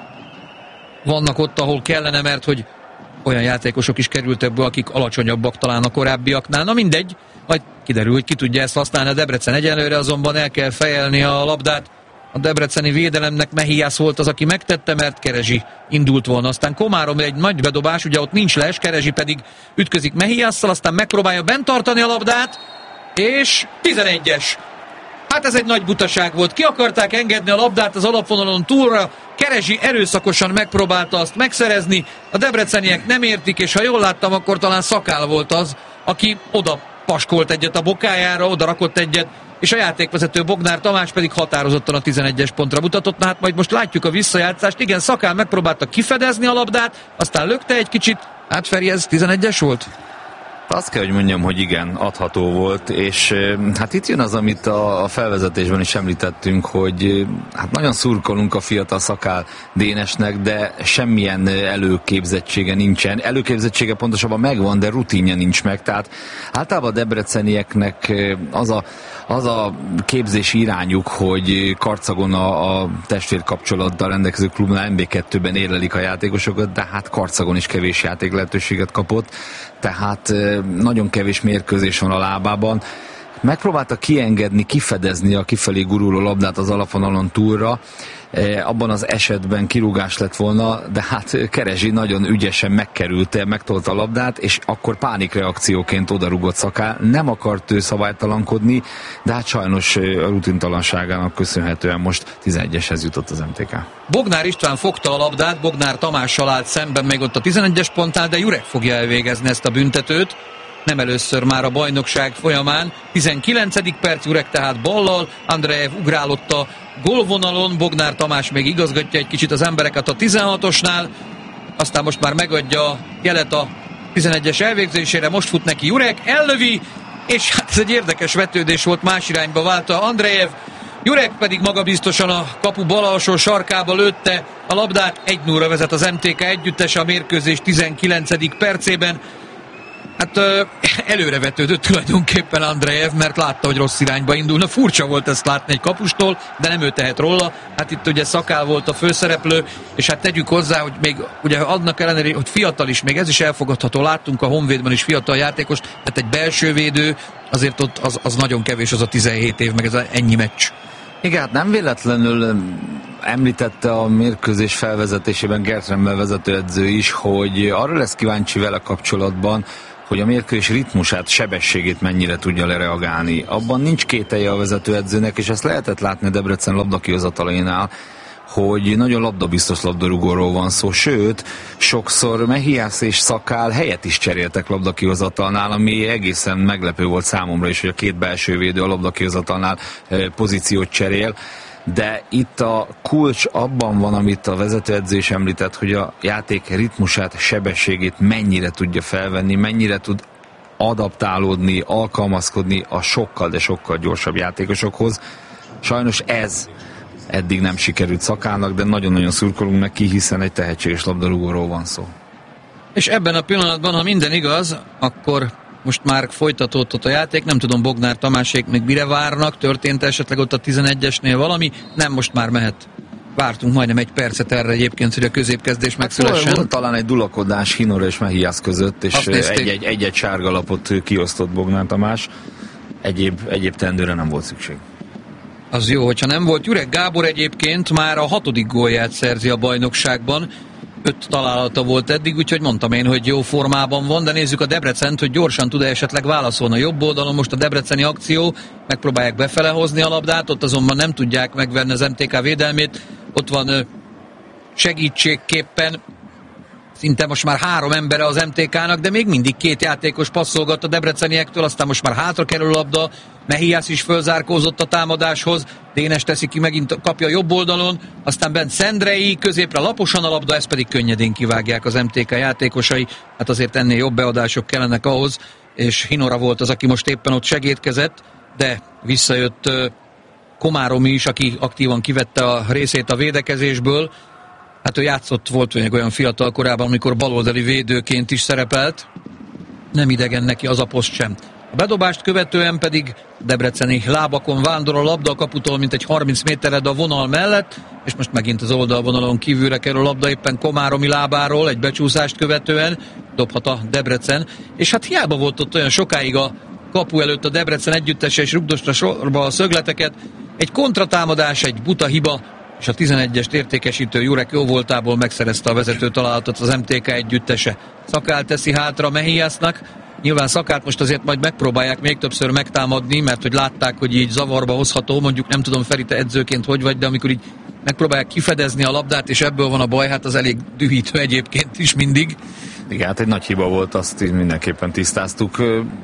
vannak ott, ahol kellene, mert hogy olyan játékosok is kerültek be, akik alacsonyabbak talán a korábbiaknál. Na mindegy, majd kiderül, hogy ki tudja ezt használni a Debrecen egyenlőre, azonban el kell fejelni a labdát. A debreceni védelemnek Mehiász volt az, aki megtette, mert Kerezsi indult volna. Aztán Komárom egy nagy bedobás, ugye ott nincs les, Kerezsi pedig ütközik Mehiásszal, aztán megpróbálja bent tartani a labdát, és 11-es. Hát ez egy nagy butaság volt. Ki akarták engedni a labdát az alapvonalon túlra, Kerezsi erőszakosan megpróbálta azt megszerezni, a debreceniek nem értik, és ha jól láttam, akkor talán Szakál volt az, aki oda paskolt egyet a bokájára, oda rakott egyet, és a játékvezető Bognár Tamás pedig határozottan a 11-es pontra mutatott. Na hát majd most látjuk a visszajátszást. Igen, Szakál megpróbálta kifedezni a labdát, aztán lökte egy kicsit. Hát Feri, ez 11-es volt? Azt kell, hogy mondjam, hogy igen, adható volt, és hát itt jön az, amit a felvezetésben is említettünk, hogy hát nagyon szurkolunk a fiatal Szakál Dénesnek, de semmilyen előképzettsége nincsen. Előképzettsége pontosabban megvan, de rutinja nincs meg, tehát általában a debrecenieknek az a képzési irányuk, hogy Karcagon a testvérkapcsolattal rendelkező klubnál MB2-ben érlelik a játékosokat, de hát Karcagon is kevés játék lehetőséget kapott, tehát nagyon kevés mérkőzés van a lábában. megpróbálta kiengedni, kifedezni a kifelé guruló labdát az alapvonalon túlra, abban az esetben kirúgás lett volna, de hát Kerezsi nagyon ügyesen megkerülte, megtolta a labdát, és akkor pánikreakcióként odarúgott Szakál. Nem akart ő szabálytalankodni, de hát sajnos a rutintalanságának köszönhetően most 11-eshez jutott az MTK. Bognár István fogta a labdát, Bognár Tamással állt szemben még ott a 11-es pontnál, de Jurek fogja elvégezni ezt a büntetőt. Nem először már a bajnokság folyamán. 19. perc, Jurek tehát ballal, Andrejev ugrálott a gólvonalon, Bognár Tamás még igazgatja egy kicsit az embereket a 16-osnál, aztán most már megadja a jelet a 11-es elvégzésére, most fut neki Jurek, ellövi, és hát ez egy érdekes vetődés volt, más irányba válta Andrejev, Jurek pedig magabiztosan a kapu bal alsó sarkába lőtte a labdát, 1-0-ra vezet az MTK együttese a mérkőzés 19. percében. Hát előrevetődött tulajdonképpen Andrejev, mert látta, hogy rossz irányba indulna. Furcsa volt ezt látni egy kapustól, de nem ő tehet róla. Hát itt ugye Szakál volt a főszereplő, és hát tegyük hozzá, hogy még ugye annak ellenére, hogy fiatal is, még ez is elfogadható. Láttunk a Honvédben is fiatal játékos, tehát egy belső védő, azért ott az nagyon kevés, az a 17 év, meg ez ennyi meccs. Igen, hát nem véletlenül említette a mérkőzés felvezetésében Gert Remmel vezetőedző is, hogy arra lesz kíváncsi vele kapcsolatban, hogy a mérkőzés ritmusát, sebességét mennyire tudja lereagálni. Abban nincs kételje a vezetőedzőnek, és ezt lehetett látni a Debrecen labdakihozatalainál, hogy nagyon labdabiztos labdarúgóról van szó, sőt, sokszor Mehiász és Szakál helyet is cseréltek labdakihozatalnál, ami egészen meglepő volt számomra is, hogy a két belső védő a labdakihozatalnál pozíciót cserél, de itt a kulcs abban van, amit a vezetőedző is említett, hogy a játék ritmusát, sebességét mennyire tudja felvenni, mennyire tud adaptálódni, alkalmazkodni a sokkal, de sokkal gyorsabb játékosokhoz. Sajnos ez eddig nem sikerült Szakának, de nagyon-nagyon szurkolunk neki, hiszen egy tehetséges labdarúgóról van szó. És ebben a pillanatban, ha minden igaz, akkor most már folytatódott a játék, nem tudom, Bognár Tamásék még mire várnak, történt esetleg ott a 11-esnél valami, nem, most már mehet. Vártunk majdnem egy percet erre egyébként, hogy a középkezdés megszülessen. Volt talán egy dulakodás Hinora és Mehiász között, és egy-egy sárgalapot kiosztott Bognár Tamás. Egyéb teendőre nem volt szükség. Az jó, hogyha nem volt. Jurek Gábor egyébként már a 6. gólját szerzi a bajnokságban. 5 találata volt eddig, úgyhogy mondtam én, hogy jó formában van, de nézzük a Debrecent, hogy gyorsan tud-e esetleg válaszolni a jobb oldalon. Most a debreceni akció, megpróbálják befele hozni a labdát, ott azonban nem tudják megverni az MTK védelmét. Ott van segítségképpen szinte most már 3 embere az MTK-nak, de még mindig 2 játékos passzolgat a debreceniektől, aztán most már hátra kerül a labda, Mehiász is fölzárkózott a támadáshoz, Dénes teszi ki, megint kapja jobb oldalon, aztán bent Szendrei, középre laposan a labda, ezt pedig könnyedén kivágják az MTK játékosai, hát azért ennél jobb beadások kellenek ahhoz, és Hinora volt az, aki most éppen ott segédkezett, de visszajött Komáromi is, aki aktívan kivette a részét a védekezésből. Hát ő játszott, volt még olyan fiatal korában, amikor baloldali védőként is szerepelt. Nem idegen neki az a poszt sem. A bedobást követően pedig debreceni lábakon vándor a labda a kaputól, mint egy 30 métered a vonal mellett, és most megint az oldalvonalon kívülre kerül a labda éppen Komáromi lábáról, egy becsúszást követően dobhat a Debrecen. És hát hiába volt ott olyan sokáig a kapu előtt a Debrecen együttese, és rugdostra sorba a szögleteket. Egy kontratámadás, egy buta hiba, és a 11-est értékesítő Jurek jóvoltából megszerezte a vezető találatot az MTK együttese. Szakál teszi hátra Mehiásznak. Nyilván Szakált most azért majd megpróbálják még többször megtámadni, mert hogy látták, hogy így zavarba hozható, mondjuk nem tudom, Feri, te edzőként hogy vagy, de amikor így megpróbálják kifedezni a labdát, és ebből van a baj, hát az elég dühítő egyébként is mindig. Igen, hát egy nagy hiba volt, azt mindenképpen tisztáztuk.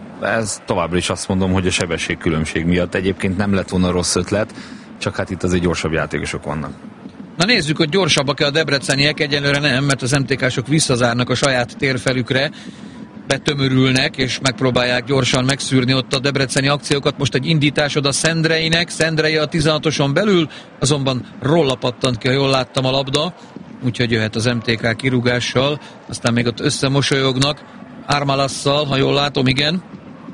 Ez továbbra is azt mondom, hogy a sebességkülönbség miatt egyébként nem lett volna rossz ötlet, csak hát itt azért gyorsabb játékosok vannak. Na nézzük, hogy gyorsabbak-e a debreceniek, egyelőre nem, mert az MTK-sok visszazárnak a saját térfelükre, betömörülnek, és megpróbálják gyorsan megszűrni ott a debreceni akciókat. Most egy indítás oda Szendreinek, Szendrei a 16-oson belül, azonban róla pattant ki, ha jól láttam a labda, úgyhogy jöhet az MTK kirúgással, aztán még ott összemosolyognak, Ármalasszal, ha jól látom, igen,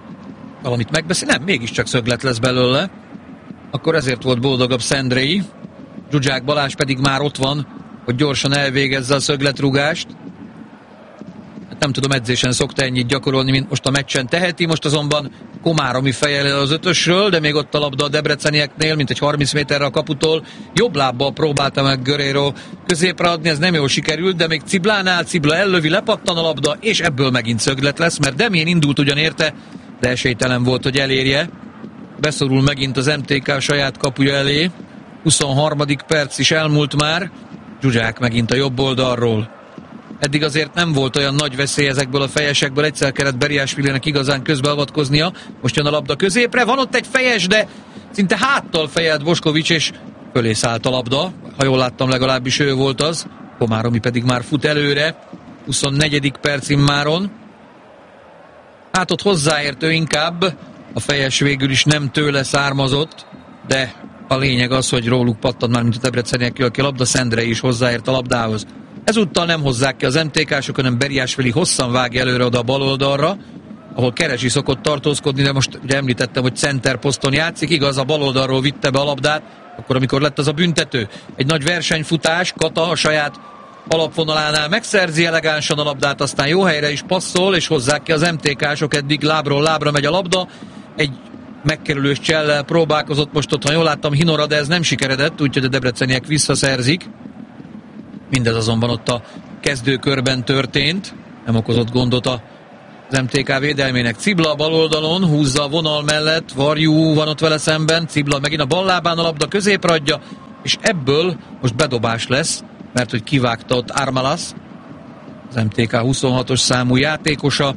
valamit megbeszél, nem, mégiscsak szöglet lesz belőle, akkor ezért volt boldogabb Szendrei, Zsuzsák Balázs pedig már ott van, hogy gyorsan elvégezze a szögletrúgást. nem tudom, edzésen szokta ennyit gyakorolni, mint most a meccsen teheti, most azonban Komáromi fejel el az 5-ösről, de még ott a labda a debrecenieknél, mint egy 30 méterre a kaputól, jobb lábbal próbálta meg Guerrero középre adni, ez nem jól sikerült, de még Ciblánál, Cibla ellövi, lepattan a labda, és ebből megint szöglet lesz, mert Demjén indult ugyan érte, de esélytelen volt, hogy elérje. Beszorul megint az MTK a saját kapuja elé, 23. perc is elmúlt már, Zsuzsák megint a jobb oldalról. Eddig azért nem volt olyan nagy veszély ezekből a fejesekből, egyszer kellett Beriásvilinek igazán közbeavatkoznia. Most jön a labda középre, van ott egy fejes, de szinte háttal fejelt Boskovics, és fölé szállt a labda. Ha jól láttam, legalábbis ő volt az. Komáromi pedig már fut előre, 24. perc immáron. Hát ott hozzáért ő inkább, a fejes végül is nem tőle származott, de a lényeg az, hogy róluk pattant már, mint a debreceniek, aki a labda Szendrei is hozzáért a labdához. Ezúttal nem hozzák ki az MTK-sok, hanem Beriásvili hosszan vágja előre oda a bal oldalra, ahol Keresi szokott tartózkodni, de most ugye említettem, hogy center poszton játszik, igaz, a bal oldalról vitte be a labdát, akkor amikor lett az a büntető. Egy nagy versenyfutás, Kata a saját alapvonalánál megszerzi elegánsan a labdát, aztán jó helyre is passzol, és hozzák ki az MTK-sok, eddig lábról lábra megy a labda, egy megkerülős csellel próbálkozott most ott, ha jól láttam, Hinora, de ez nem sikeredett, úgyhogy a debreceniek visszaszerzik. Mindez azonban ott a kezdőkörben történt, nem okozott gondot az MTK védelmének. Cibla a bal oldalon, húzza a vonal mellett, Varjú van ott vele szemben, Cibla megint a bal lábán a labda középre adja, és ebből most bedobás lesz, mert hogy kivágta ott Armalas, az MTK 26-os számú játékosa,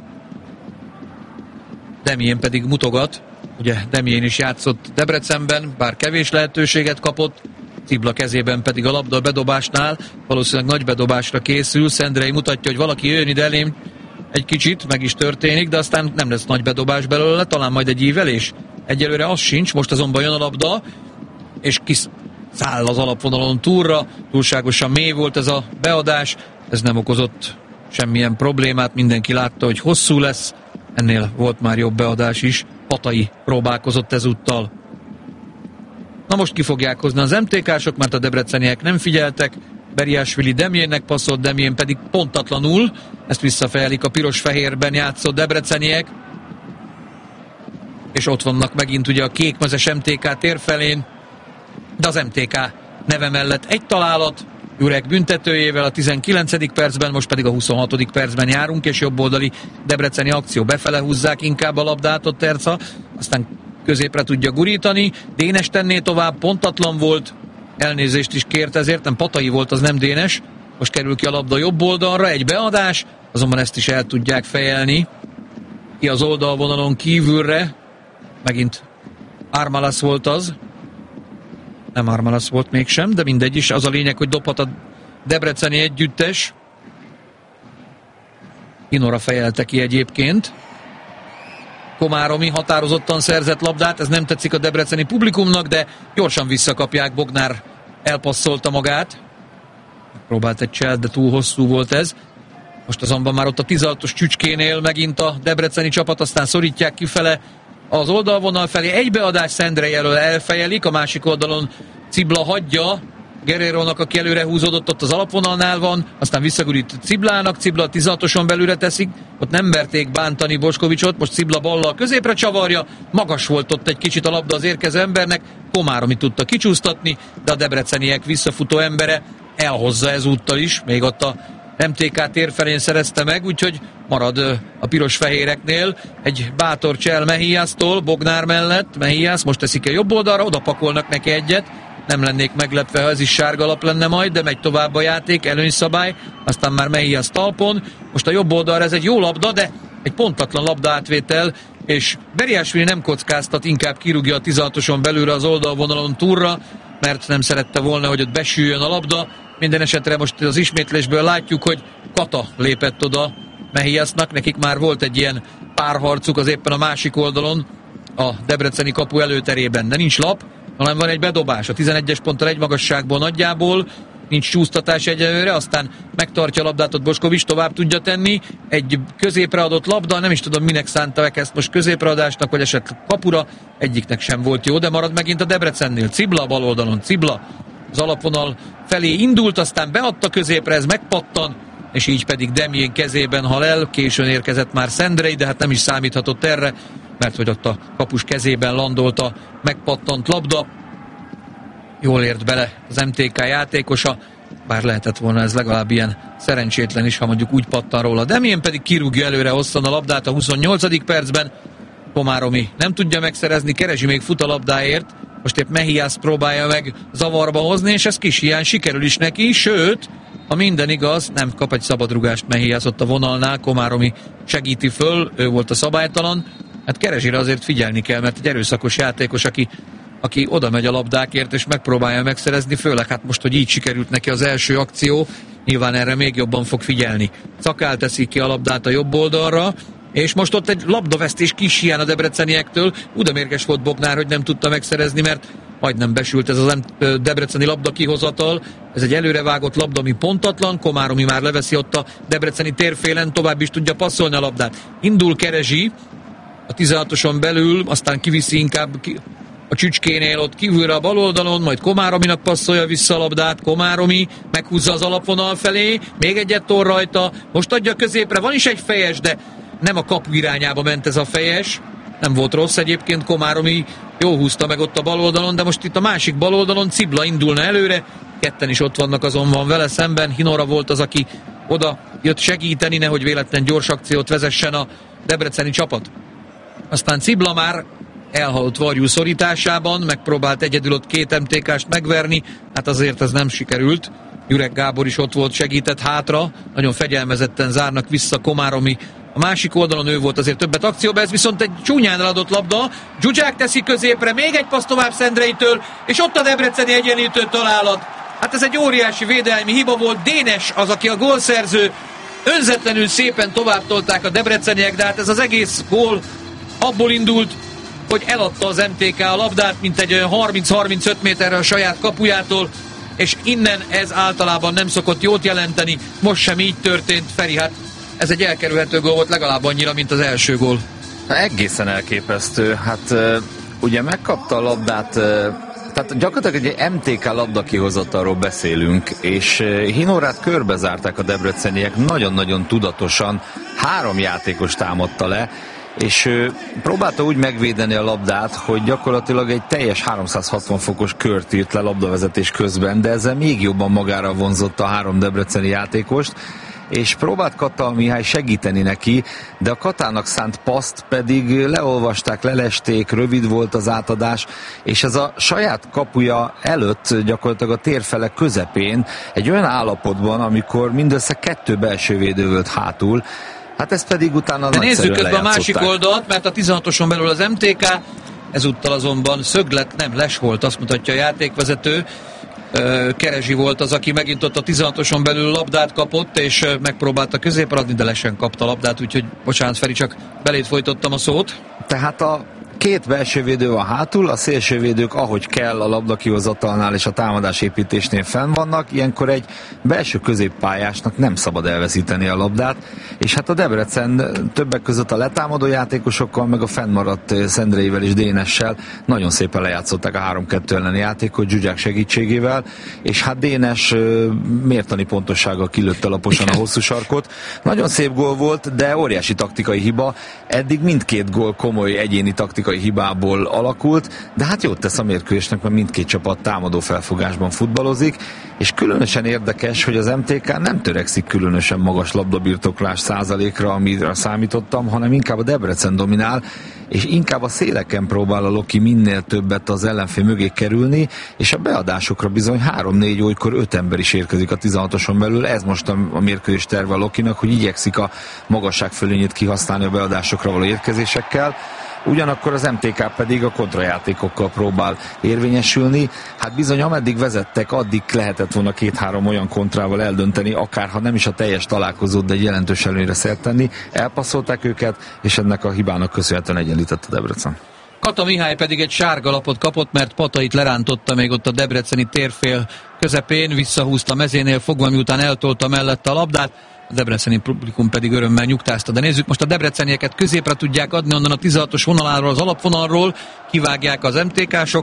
Demjén pedig mutogat, ugye Demjén is játszott Debrecenben, bár kevés lehetőséget kapott, Cibla kezében pedig a labda a bedobásnál, valószínűleg nagy bedobásra készül, Szendrei mutatja, hogy valaki jön ide elém egy kicsit, meg is történik, de aztán nem lesz nagy bedobás belőle, talán majd egy ívelés. Egyelőre az sincs, most azonban jön a labda, és kiszáll az alapvonalon túlra, túlságosan mély volt ez a beadás, ez nem okozott semmilyen problémát, mindenki látta, hogy hosszú lesz, ennél volt már jobb beadás is, Patai próbálkozott ezúttal. Na most ki fogják hozni az MTK-sok, mert a debreceniek nem figyeltek, Beriásvili Demjénnek passzolt, Demjén pedig pontatlanul, ezt visszafejelik a piros-fehérben játszott debreceniek, és ott vannak megint ugye a kékmezes MTK térfelén, de az MTK neve mellett egy találat, Jurek büntetőjével a 19. percben, most pedig a 26. percben járunk, és jobboldali debreceni akció, befele húzzák inkább a labdát ott Terca, aztán középre tudja gurítani, Dénes tenné tovább, pontatlan volt, elnézést is kért ezért, nem Patai volt, az nem Dénes, most kerül ki a labda jobb oldalra, egy beadás, azonban ezt is el tudják fejelni, ki az oldalvonalon kívülre, megint Armalas volt az, nem Armalas volt mégsem, de mindegy is, az a lényeg, hogy dobhat a debreceni együttes, Hinora fejelte ki egyébként, Komáromi határozottan szerzett labdát, ez nem tetszik a debreceni publikumnak, de gyorsan visszakapják, Bognár elpasszolta magát. Próbált egy csel, de túl hosszú volt ez. Most azonban már ott a 16-os Csücskénél megint a debreceni csapat, aztán szorítják kifele az oldalvonal felé. Egy beadás Szendrei elől elfejelik, a másik oldalon Cibla hagyja Guerrerónak, aki előre húzódott, ott az alapvonalnál van, aztán visszagurít Ciblának, Cibla a 16-oson belülre teszik, ott nem merték bántani Boskovicsot, most Cibla ballal középre csavarja, magas volt ott egy kicsit a labda az érkező embernek, Komáromi tudta kicsúsztatni, de a debreceniek visszafutó embere elhozza ezúttal is, még ott a MTK térfelén szerezte meg, úgyhogy marad a piros-fehéreknél egy bátor csel Mejíásztól, Bognár mellett, Mejíász most teszik el jobb oldalra, oda pakolnak neki egyet, nem lennék meglepve, ha ez is sárga lap lenne majd, de megy tovább a játék, előnyszabály, aztán már Mejíász talpon, most a jobb oldalra ez egy jó labda, de egy pontatlan labda átvétel, és Beriásvili nem kockáztat, inkább kirúgja a 16-oson belülre az oldalvonalon túlra, mert nem szerette volna, hogy ott besüljön a labda. Minden esetre most az ismétlésből látjuk, hogy Kata lépett oda Mejíásznak, nekik már volt egy ilyen párharcuk az éppen a másik oldalon, a debreceni kapu előterében, de nincs lap, hanem van egy bedobás, a 11-es ponttal egy magasságból nagyjából, nincs csúsztatás egyelőre, aztán megtartja a labdát ott Boskovics, tovább tudja tenni, egy középre adott labda, nem is tudom minek szánta ezt most középreadásnak, vagy esetleg kapura, egyiknek sem volt jó, de marad megint a Debrecennél, Cibla a bal oldalon, Cibla az alapvonal felé indult, aztán beadta középre, ez megpattan, és így pedig Demjén kezében hal el, későn érkezett már Szendrei, de hát nem is számíthatott erre, mert hogy ott a kapus kezében landolt a megpattant labda. Jól ért bele az MTK játékosa, bár lehetett volna ez legalább ilyen szerencsétlen is, ha mondjuk úgy pattan róla. Demjén pedig kirúgja előre hosszan a labdát a 28. percben. Komáromi nem tudja megszerezni, Kerezsi még fut a labdáért, most épp Mehiász próbálja meg zavarba hozni, és ez kis hiány, sikerül is neki, sőt, ha minden igaz, nem kap egy szabadrugást Mehiász ott a vonalnál, Komáromi segíti föl, ő volt a szabálytalan. Hát Kerezsire azért figyelni kell, mert egy erőszakos játékos, aki oda megy a labdákért, és megpróbálja megszerezni, főleg hát most, hogy így sikerült neki az első akció, nyilván erre még jobban fog figyelni. Cakál teszik ki a labdát a jobb oldalra, és most ott egy labdavesztés kis hiány a debreceniektől. Udamérges volt Bognár, hogy nem tudta megszerezni, mert majdnem besült ez az debreceni labda kihozatal. Ez egy előrevágott labda, ami pontatlan, Komáromi már leveszi ott a debreceni térfélen, tovább is tudja passzolni a labdát. Indul Kerezsi a 16-oson belül, aztán kiviszi inkább a Csücskénél ott kívülre a bal oldalon, majd Komárominak passzolja vissza a labdát, Komáromi meghúzza az alapvonal felé, még egyet tor rajta, most adja középre, van is egy fejes, de nem a kapu irányába ment ez a fejes, nem volt rossz egyébként, Komáromi jó húzta meg ott a bal oldalon, de most itt a másik bal oldalon Cibla indulna előre, ketten is ott vannak azonban vele szemben, Hinora volt az, aki oda jött segíteni, nehogy véletlen gyors akciót vezessen a debreceni csapat. Aztán Cibla már elhalott Varjú szorításában, megpróbált egyedül ott két MTK-st megverni, hát azért ez nem sikerült. Jurek Gábor is ott volt, segített hátra, nagyon fegyelmezetten zárnak vissza Komáromi. A másik oldalon ő volt azért többet akcióban, ez viszont egy csúnyán eladott labda. Zsuzsák teszi középre, még egy passz tovább Szendreitől, és ott a debreceni egyenlítő találat. Hát ez egy óriási védelmi hiba volt, Dénes az, aki a gólszerző. Önzetlenül szépen tovább tolták a debreceniek, de hát ez az egész gól abból indult, hogy eladta az MTK a labdát, mint egy 30-35 méterre a saját kapujától, és innen ez általában nem szokott jót jelenteni, most sem így történt. Feri, hát ez egy elkerülhető gól volt legalább annyira, mint az első gól. Egészen elképesztő, hát ugye megkapta a labdát, tehát gyakorlatilag egy MTK labda kihozatalról beszélünk, és Hinorát körbezárták a debreceniek, nagyon-nagyon tudatosan 3 játékos támadta le, és próbálta úgy megvédeni a labdát, hogy gyakorlatilag egy teljes 360 fokos kört írt le labdavezetés közben, de ezzel még jobban magára vonzotta a 3 debreceni játékost, és próbált Kata Mihály segíteni neki, de a Katának szánt paszt pedig leolvasták, lelesték, rövid volt az átadás, és ez a saját kapuja előtt gyakorlatilag a térfele közepén egy olyan állapotban, amikor mindössze 2 belső védő volt hátul, hát ezt pedig utána de nagyszerűen nézzük közben a lejátszották. másik oldalt, mert a 16-oson belül az MTK, ezúttal azonban szöglet, nem les volt, azt mutatja a játékvezető. Kerezsi volt az, aki megint ott a 16-oson belül labdát kapott, és megpróbálta középre adni, de lesen kapta a labdát, úgyhogy bocsánat Feri, csak belét folytottam a szót. Tehát a 2 belsővédő van hátul, a szélsővédők ahogy kell a labda kihozatalnál és a támadásépítésnél fenn vannak, ilyenkor egy belső középpályásnak nem szabad elveszíteni a labdát, és hát a Debrecen többek között a letámadó játékosokkal, meg a fennmaradt Szendreivel és Dénessel nagyon szépen lejátszották a 3-2 elleni játékot Zsuzsák segítségével, és hát Dénes mértani pontossággal kilőtte laposan a hosszú sarkot. Nagyon szép gól volt, de óriási taktikai hiba. Eddig mindkét gól komoly egyéni taktikai hibából alakult, de hát jót tesz a mérkőzésnek, mert mindkét csapat támadó felfogásban futballozik, és különösen érdekes, hogy az MTK nem törekszik különösen magas labdabirtoklás százalékra, amire számítottam, hanem inkább a Debrecen dominál, és inkább a széleken próbál a Loki minél többet az ellenfél mögé kerülni, és a beadásokra bizony 3-4, olykor 5 ember is érkezik a 16-oson belül. Ez most a mérkőzés terve a Lokinak, hogy igyekszik a magasságfölényét kihasználni a beadásokra való érkezésekkel. Ugyanakkor az MTK pedig a kontrajátékokkal próbál érvényesülni. Hát bizony, ameddig vezettek, addig lehetett volna 2-3 olyan kontrával eldönteni, akár ha nem is a teljes találkozót, de egy jelentős előnyre szert tenni. Elpasszolták őket, és ennek a hibának köszönhetően egyenlített a Debrecen. Kata Mihály pedig egy sárga lapot kapott, mert Patait lerántotta még ott a debreceni térfél közepén, visszahúzta mezénél fogva, miután eltolta mellette a labdát. A debreceni publikum pedig örömmel nyugtázta. De nézzük, most a debrecenieket középre tudják adni, onnan a 16-os vonaláról, az alapvonalról kivágják az MTK-sok.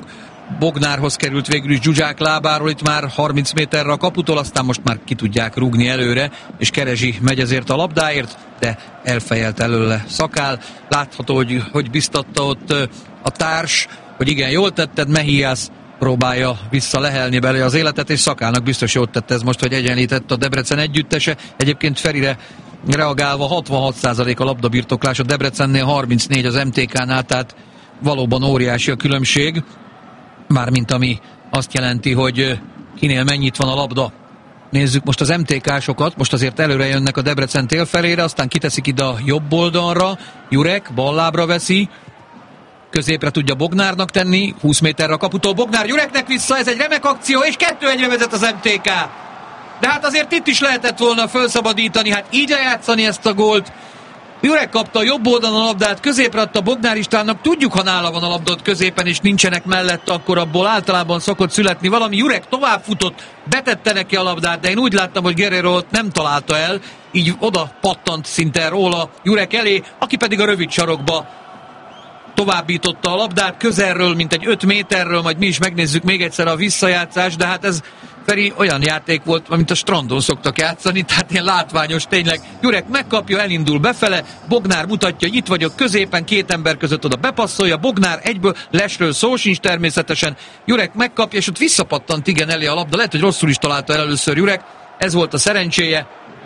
Bognárhoz került végül is Zsuzsák lábáról, itt már 30 méterre a kaputól, aztán most már ki tudják rúgni előre, és Kerezsi megy ezért a labdáért, de elfejelt előle Szakál. Látható, hogy biztatta ott a társ, hogy igen, jól tetted, Mejíjász próbálja visszalehelni belőle az életet, és Szakálnak biztos jót tett ez most, hogy egyenlített a Debrecen együttese. Egyébként Ferire reagálva 66% a labdabirtoklás, a Debrecennél 34 az MTK-nál, tehát valóban óriási a különbség, mármint ami azt jelenti, hogy kinél mennyit van a labda. Nézzük most az MTK-sokat, most azért előre jönnek a Debrecen tél felére, aztán kiteszik ide a jobb oldalra, Jurek ballábra veszi, középre tudja Bognárnak tenni, 20 méterre a kaputól Bognár Jureknek vissza, ez egy remek akció, és 2-1-re vezet az MTK. De hát azért itt is lehetett volna felszabadítani, hát így lejátszani ezt a gólt. Jurek kapta a jobb oldalon a labdát, középre adta Bognár Istvánnak, tudjuk, ha nála van a labdot középen, és nincsenek mellett, akkor abból általában szokott születni valami. Jurek tovább futott, betette neki a labdát, de én úgy láttam, hogy Guerrero nem találta el, így oda pattant szinte róla Jurek elé, aki pedig a rövid sarokba továbbította a labdát közelről, mint egy 5 méterről, majd mi is megnézzük még egyszer a visszajátszást, de hát ez Feri olyan játék volt, mint a strandon szoktak játszani, tehát ilyen látványos tényleg. Jurek megkapja, elindul befele, Bognár mutatja, hogy itt vagyok középen, két ember között oda bepasszolja, Bognár egyből, lesről szó sincs természetesen, Jurek megkapja, és ott visszapattant igen elé a labda, lehet, hogy rosszul is találta el először Jurek, ez volt a szerencséje,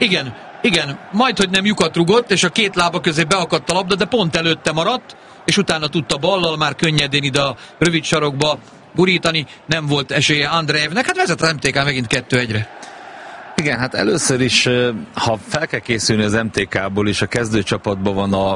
igen, majdhogy nem lyukat rugott, és a két lába közé beakadt a labda, de pont előtte maradt, és utána tudta ballal már könnyedén ide a rövid sarokba burítani, nem volt esélye Andrejevnek, hát vezet az MTK megint 2-1-re. Igen, hát először is, ha fel kell készülni az MTK-ból, és a kezdőcsapatban van a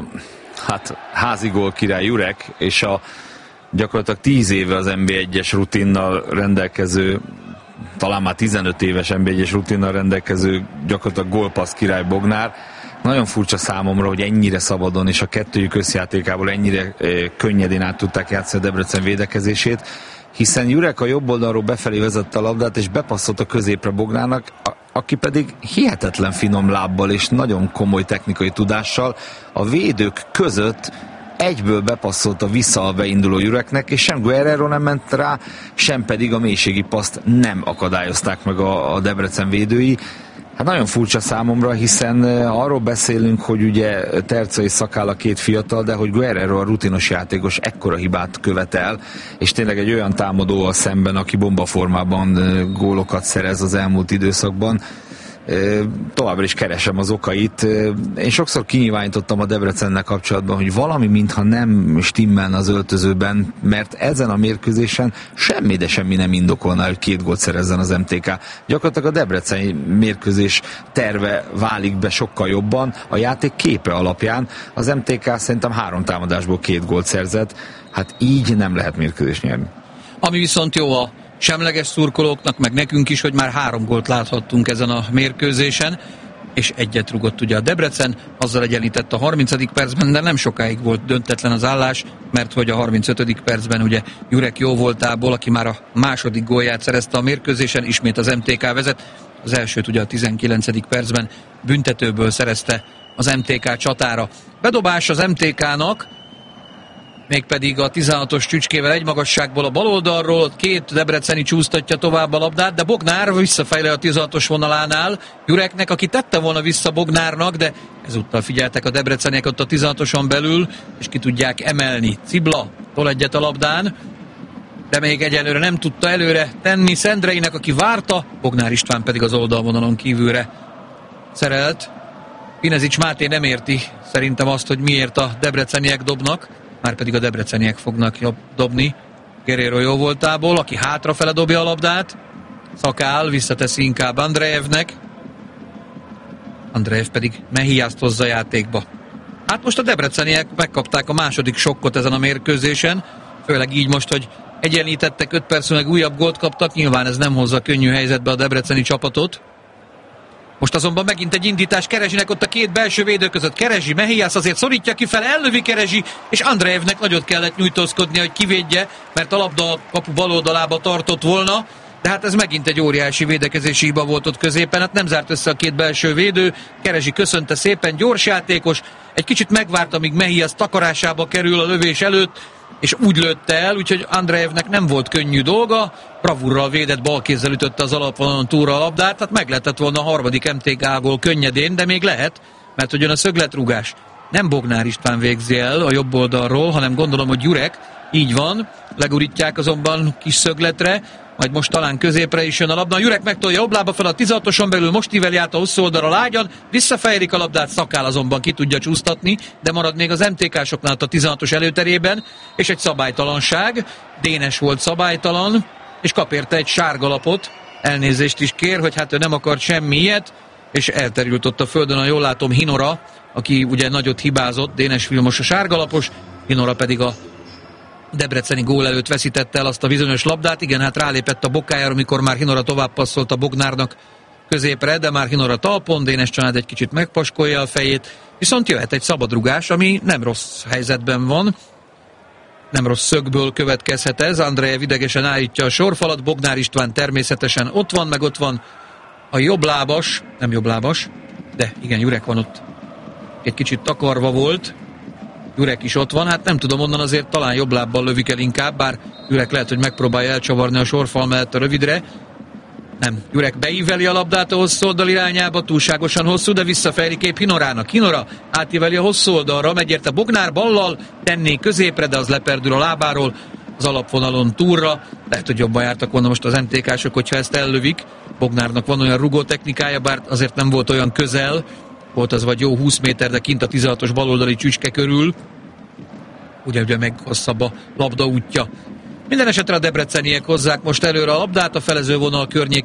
házi gól király Jurek, és a gyakorlatilag 10 éve az NB1-es rutinnal rendelkező, talán már 15 éves NB1-es rutinnal rendelkező gyakorlatilag gólpassz király Bognár. Nagyon furcsa számomra, hogy ennyire szabadon és a kettőjük összjátékából ennyire könnyedén át tudták játszani a Debrecen védekezését, hiszen Jurek a jobb oldalról befelé vezette a labdát, és bepasszolt a középre Bognárnak, aki pedig hihetetlen finom lábbal és nagyon komoly technikai tudással a védők között egyből bepasszolta vissza a beinduló Jureknek, és sem Guerrero nem ment rá, sem pedig a mélységi paszt nem akadályozták meg a Debrecen védői. Hát nagyon furcsa számomra, hiszen arról beszélünk, hogy ugye Terca és Szakál a két fiatal, de hogy Guerrero a rutinos játékos ekkora hibát követel, és tényleg egy olyan támadóval szemben, aki bombaformában gólokat szerez az elmúlt időszakban. Továbbra is keresem az okait. Én sokszor kinyilvánítottam a Debrecennel kapcsolatban, hogy valami mintha nem stimmelne az öltözőben, mert ezen a mérkőzésen semmi, de semmi nem indokolná, hogy 2 gólt szerezzen az MTK. Gyakorlatilag a debreceni mérkőzés terve válik be sokkal jobban, a játék képe alapján. Az MTK szerintem 3 támadásból 2 gólt szerzett, hát így nem lehet mérkőzést nyerni. Ami viszont jó a semleges szurkolóknak, meg nekünk is, hogy már 3 gólt láthattunk ezen a mérkőzésen, és egyet rugott ugye a Debrecen, azzal egyenlített a 30. percben, de nem sokáig volt döntetlen az állás, mert hogy a 35. percben ugye Jurek jóvoltából, aki már a második gólját szerezte a mérkőzésen, ismét az MTK vezet, az elsőt ugye a 19. percben büntetőből szerezte az MTK csatára. Bedobás az MTK-nak, mégpedig a 16-os csücskével egy magasságból a bal oldalról, 2 debreceni csúsztatja tovább a labdát, de Bognár visszafejle a 16-os vonalánál Jureknek, aki tette volna vissza Bognárnak, de ezúttal figyeltek a debreceniek ott a 16-oson belül, és ki tudják emelni. Cibla tol egyet a labdán, de még egyelőre nem tudta előre tenni Szendreinek, aki várta, Bognár István pedig az oldalvonalon kívülre szerelt. Pinezics Máté nem érti szerintem azt, hogy miért a debreceniek dobnak, már pedig a debreceniek fognak dobni. Guerrero jóvoltából, aki hátrafele dobja a labdát. Szakál visszateszi inkább Andrejevnek. Andrejev pedig Mejíjászt hozza a játékba. Hát most a debreceniek megkapták a második sokkot ezen a mérkőzésen, főleg így most, hogy egyenlítettek, 5 percben meg újabb gólt kaptak, nyilván ez nem hozza könnyű helyzetbe a debreceni csapatot. Most azonban megint egy indítás Kerezsinek ott a 2 belső védő között. Kerezsi, Mejíjász azért szorítja kifele, ellövi Kerezsi, és Andrejevnek nagyot kellett nyújtózkodnia, hogy kivédje, mert a labda a kapu bal oldalába tartott volna. De hát ez megint egy óriási védekezési hiba volt ott középen, hát nem zárt össze a 2 belső védő. Kerezsi köszönte szépen, gyors játékos, egy kicsit megvárta, amíg Mejíjász takarásába kerül a lövés előtt, és úgy lőtte el, úgyhogy Andrejevnek nem volt könnyű dolga, bravúrral védett, balkézzel ütötte az alapvonalon túlra a labdát, tehát meg lehetett volna a harmadik MTK gól könnyedén, de még lehet, mert hogy jön a szögletrúgás. Nem Bognár István végzi el a jobb oldalról, hanem gondolom, hogy Jurek, így van, legurítják azonban kis szögletre, majd most talán középre is jön a labda. Jurek megtolja jobb lába fel a 16-oson belül, most íveli át a hosszú oldalra lágyan, visszafejelik a labdát, Szakál azonban ki tudja csúsztatni, de marad még az MTK-soknál a 16-os előterében, és egy szabálytalanság. Dénes volt szabálytalan, és kap érte egy sárgalapot, elnézést is kér, hogy hát ő nem akart semmi ilyet, és elterült ott a földön, a jól látom, Hinora, aki ugye nagyot hibázott, Dénes Vilmos a sárgalapos, Hinora pedig a debreceni gól előtt veszítette el azt a bizonyos labdát. Igen, hát rálépett a bokájára, amikor már Hinora tovább passzolt a Bognárnak középre, de már Hinora talpon, Dénes család egy kicsit megpaskolja a fejét, viszont jöhet egy szabadrugás, ami nem rossz helyzetben van, nem rossz szögből következhet ez. Andrejev idegesen állítja a sorfalat, Bognár István természetesen ott van, meg ott van a jobblábas, nem jobblábas, de igen, Jurek van ott, egy kicsit takarva volt, Jurek is ott van, hát nem tudom, onnan azért talán jobb lábbal lövik el inkább, bár Jurek lehet, hogy megpróbálja elcsavarni a sorfal mellett a rövidre. Nem, Jurek beíveli a labdát a hosszú oldal irányába, túlságosan hosszú, de visszafejli kép Hinorának. Hinora átíveli a hosszú oldalra, megy érte Bognár ballal, tenné középre, de az leperdül a lábáról, az alapvonalon túlra. Lehet, hogy jobban jártak volna most az MTK-sok, hogyha ezt ellövik. Bognárnak van olyan rugó technikája, bár azért nem volt olyan közel, volt az vagy jó 20 méter, de kint a 16-os baloldali csücske körül. Ugye meg hosszabb a labda útja. Minden esetre a debreceniek hozzák most előre a labdát, a felezővonal környékén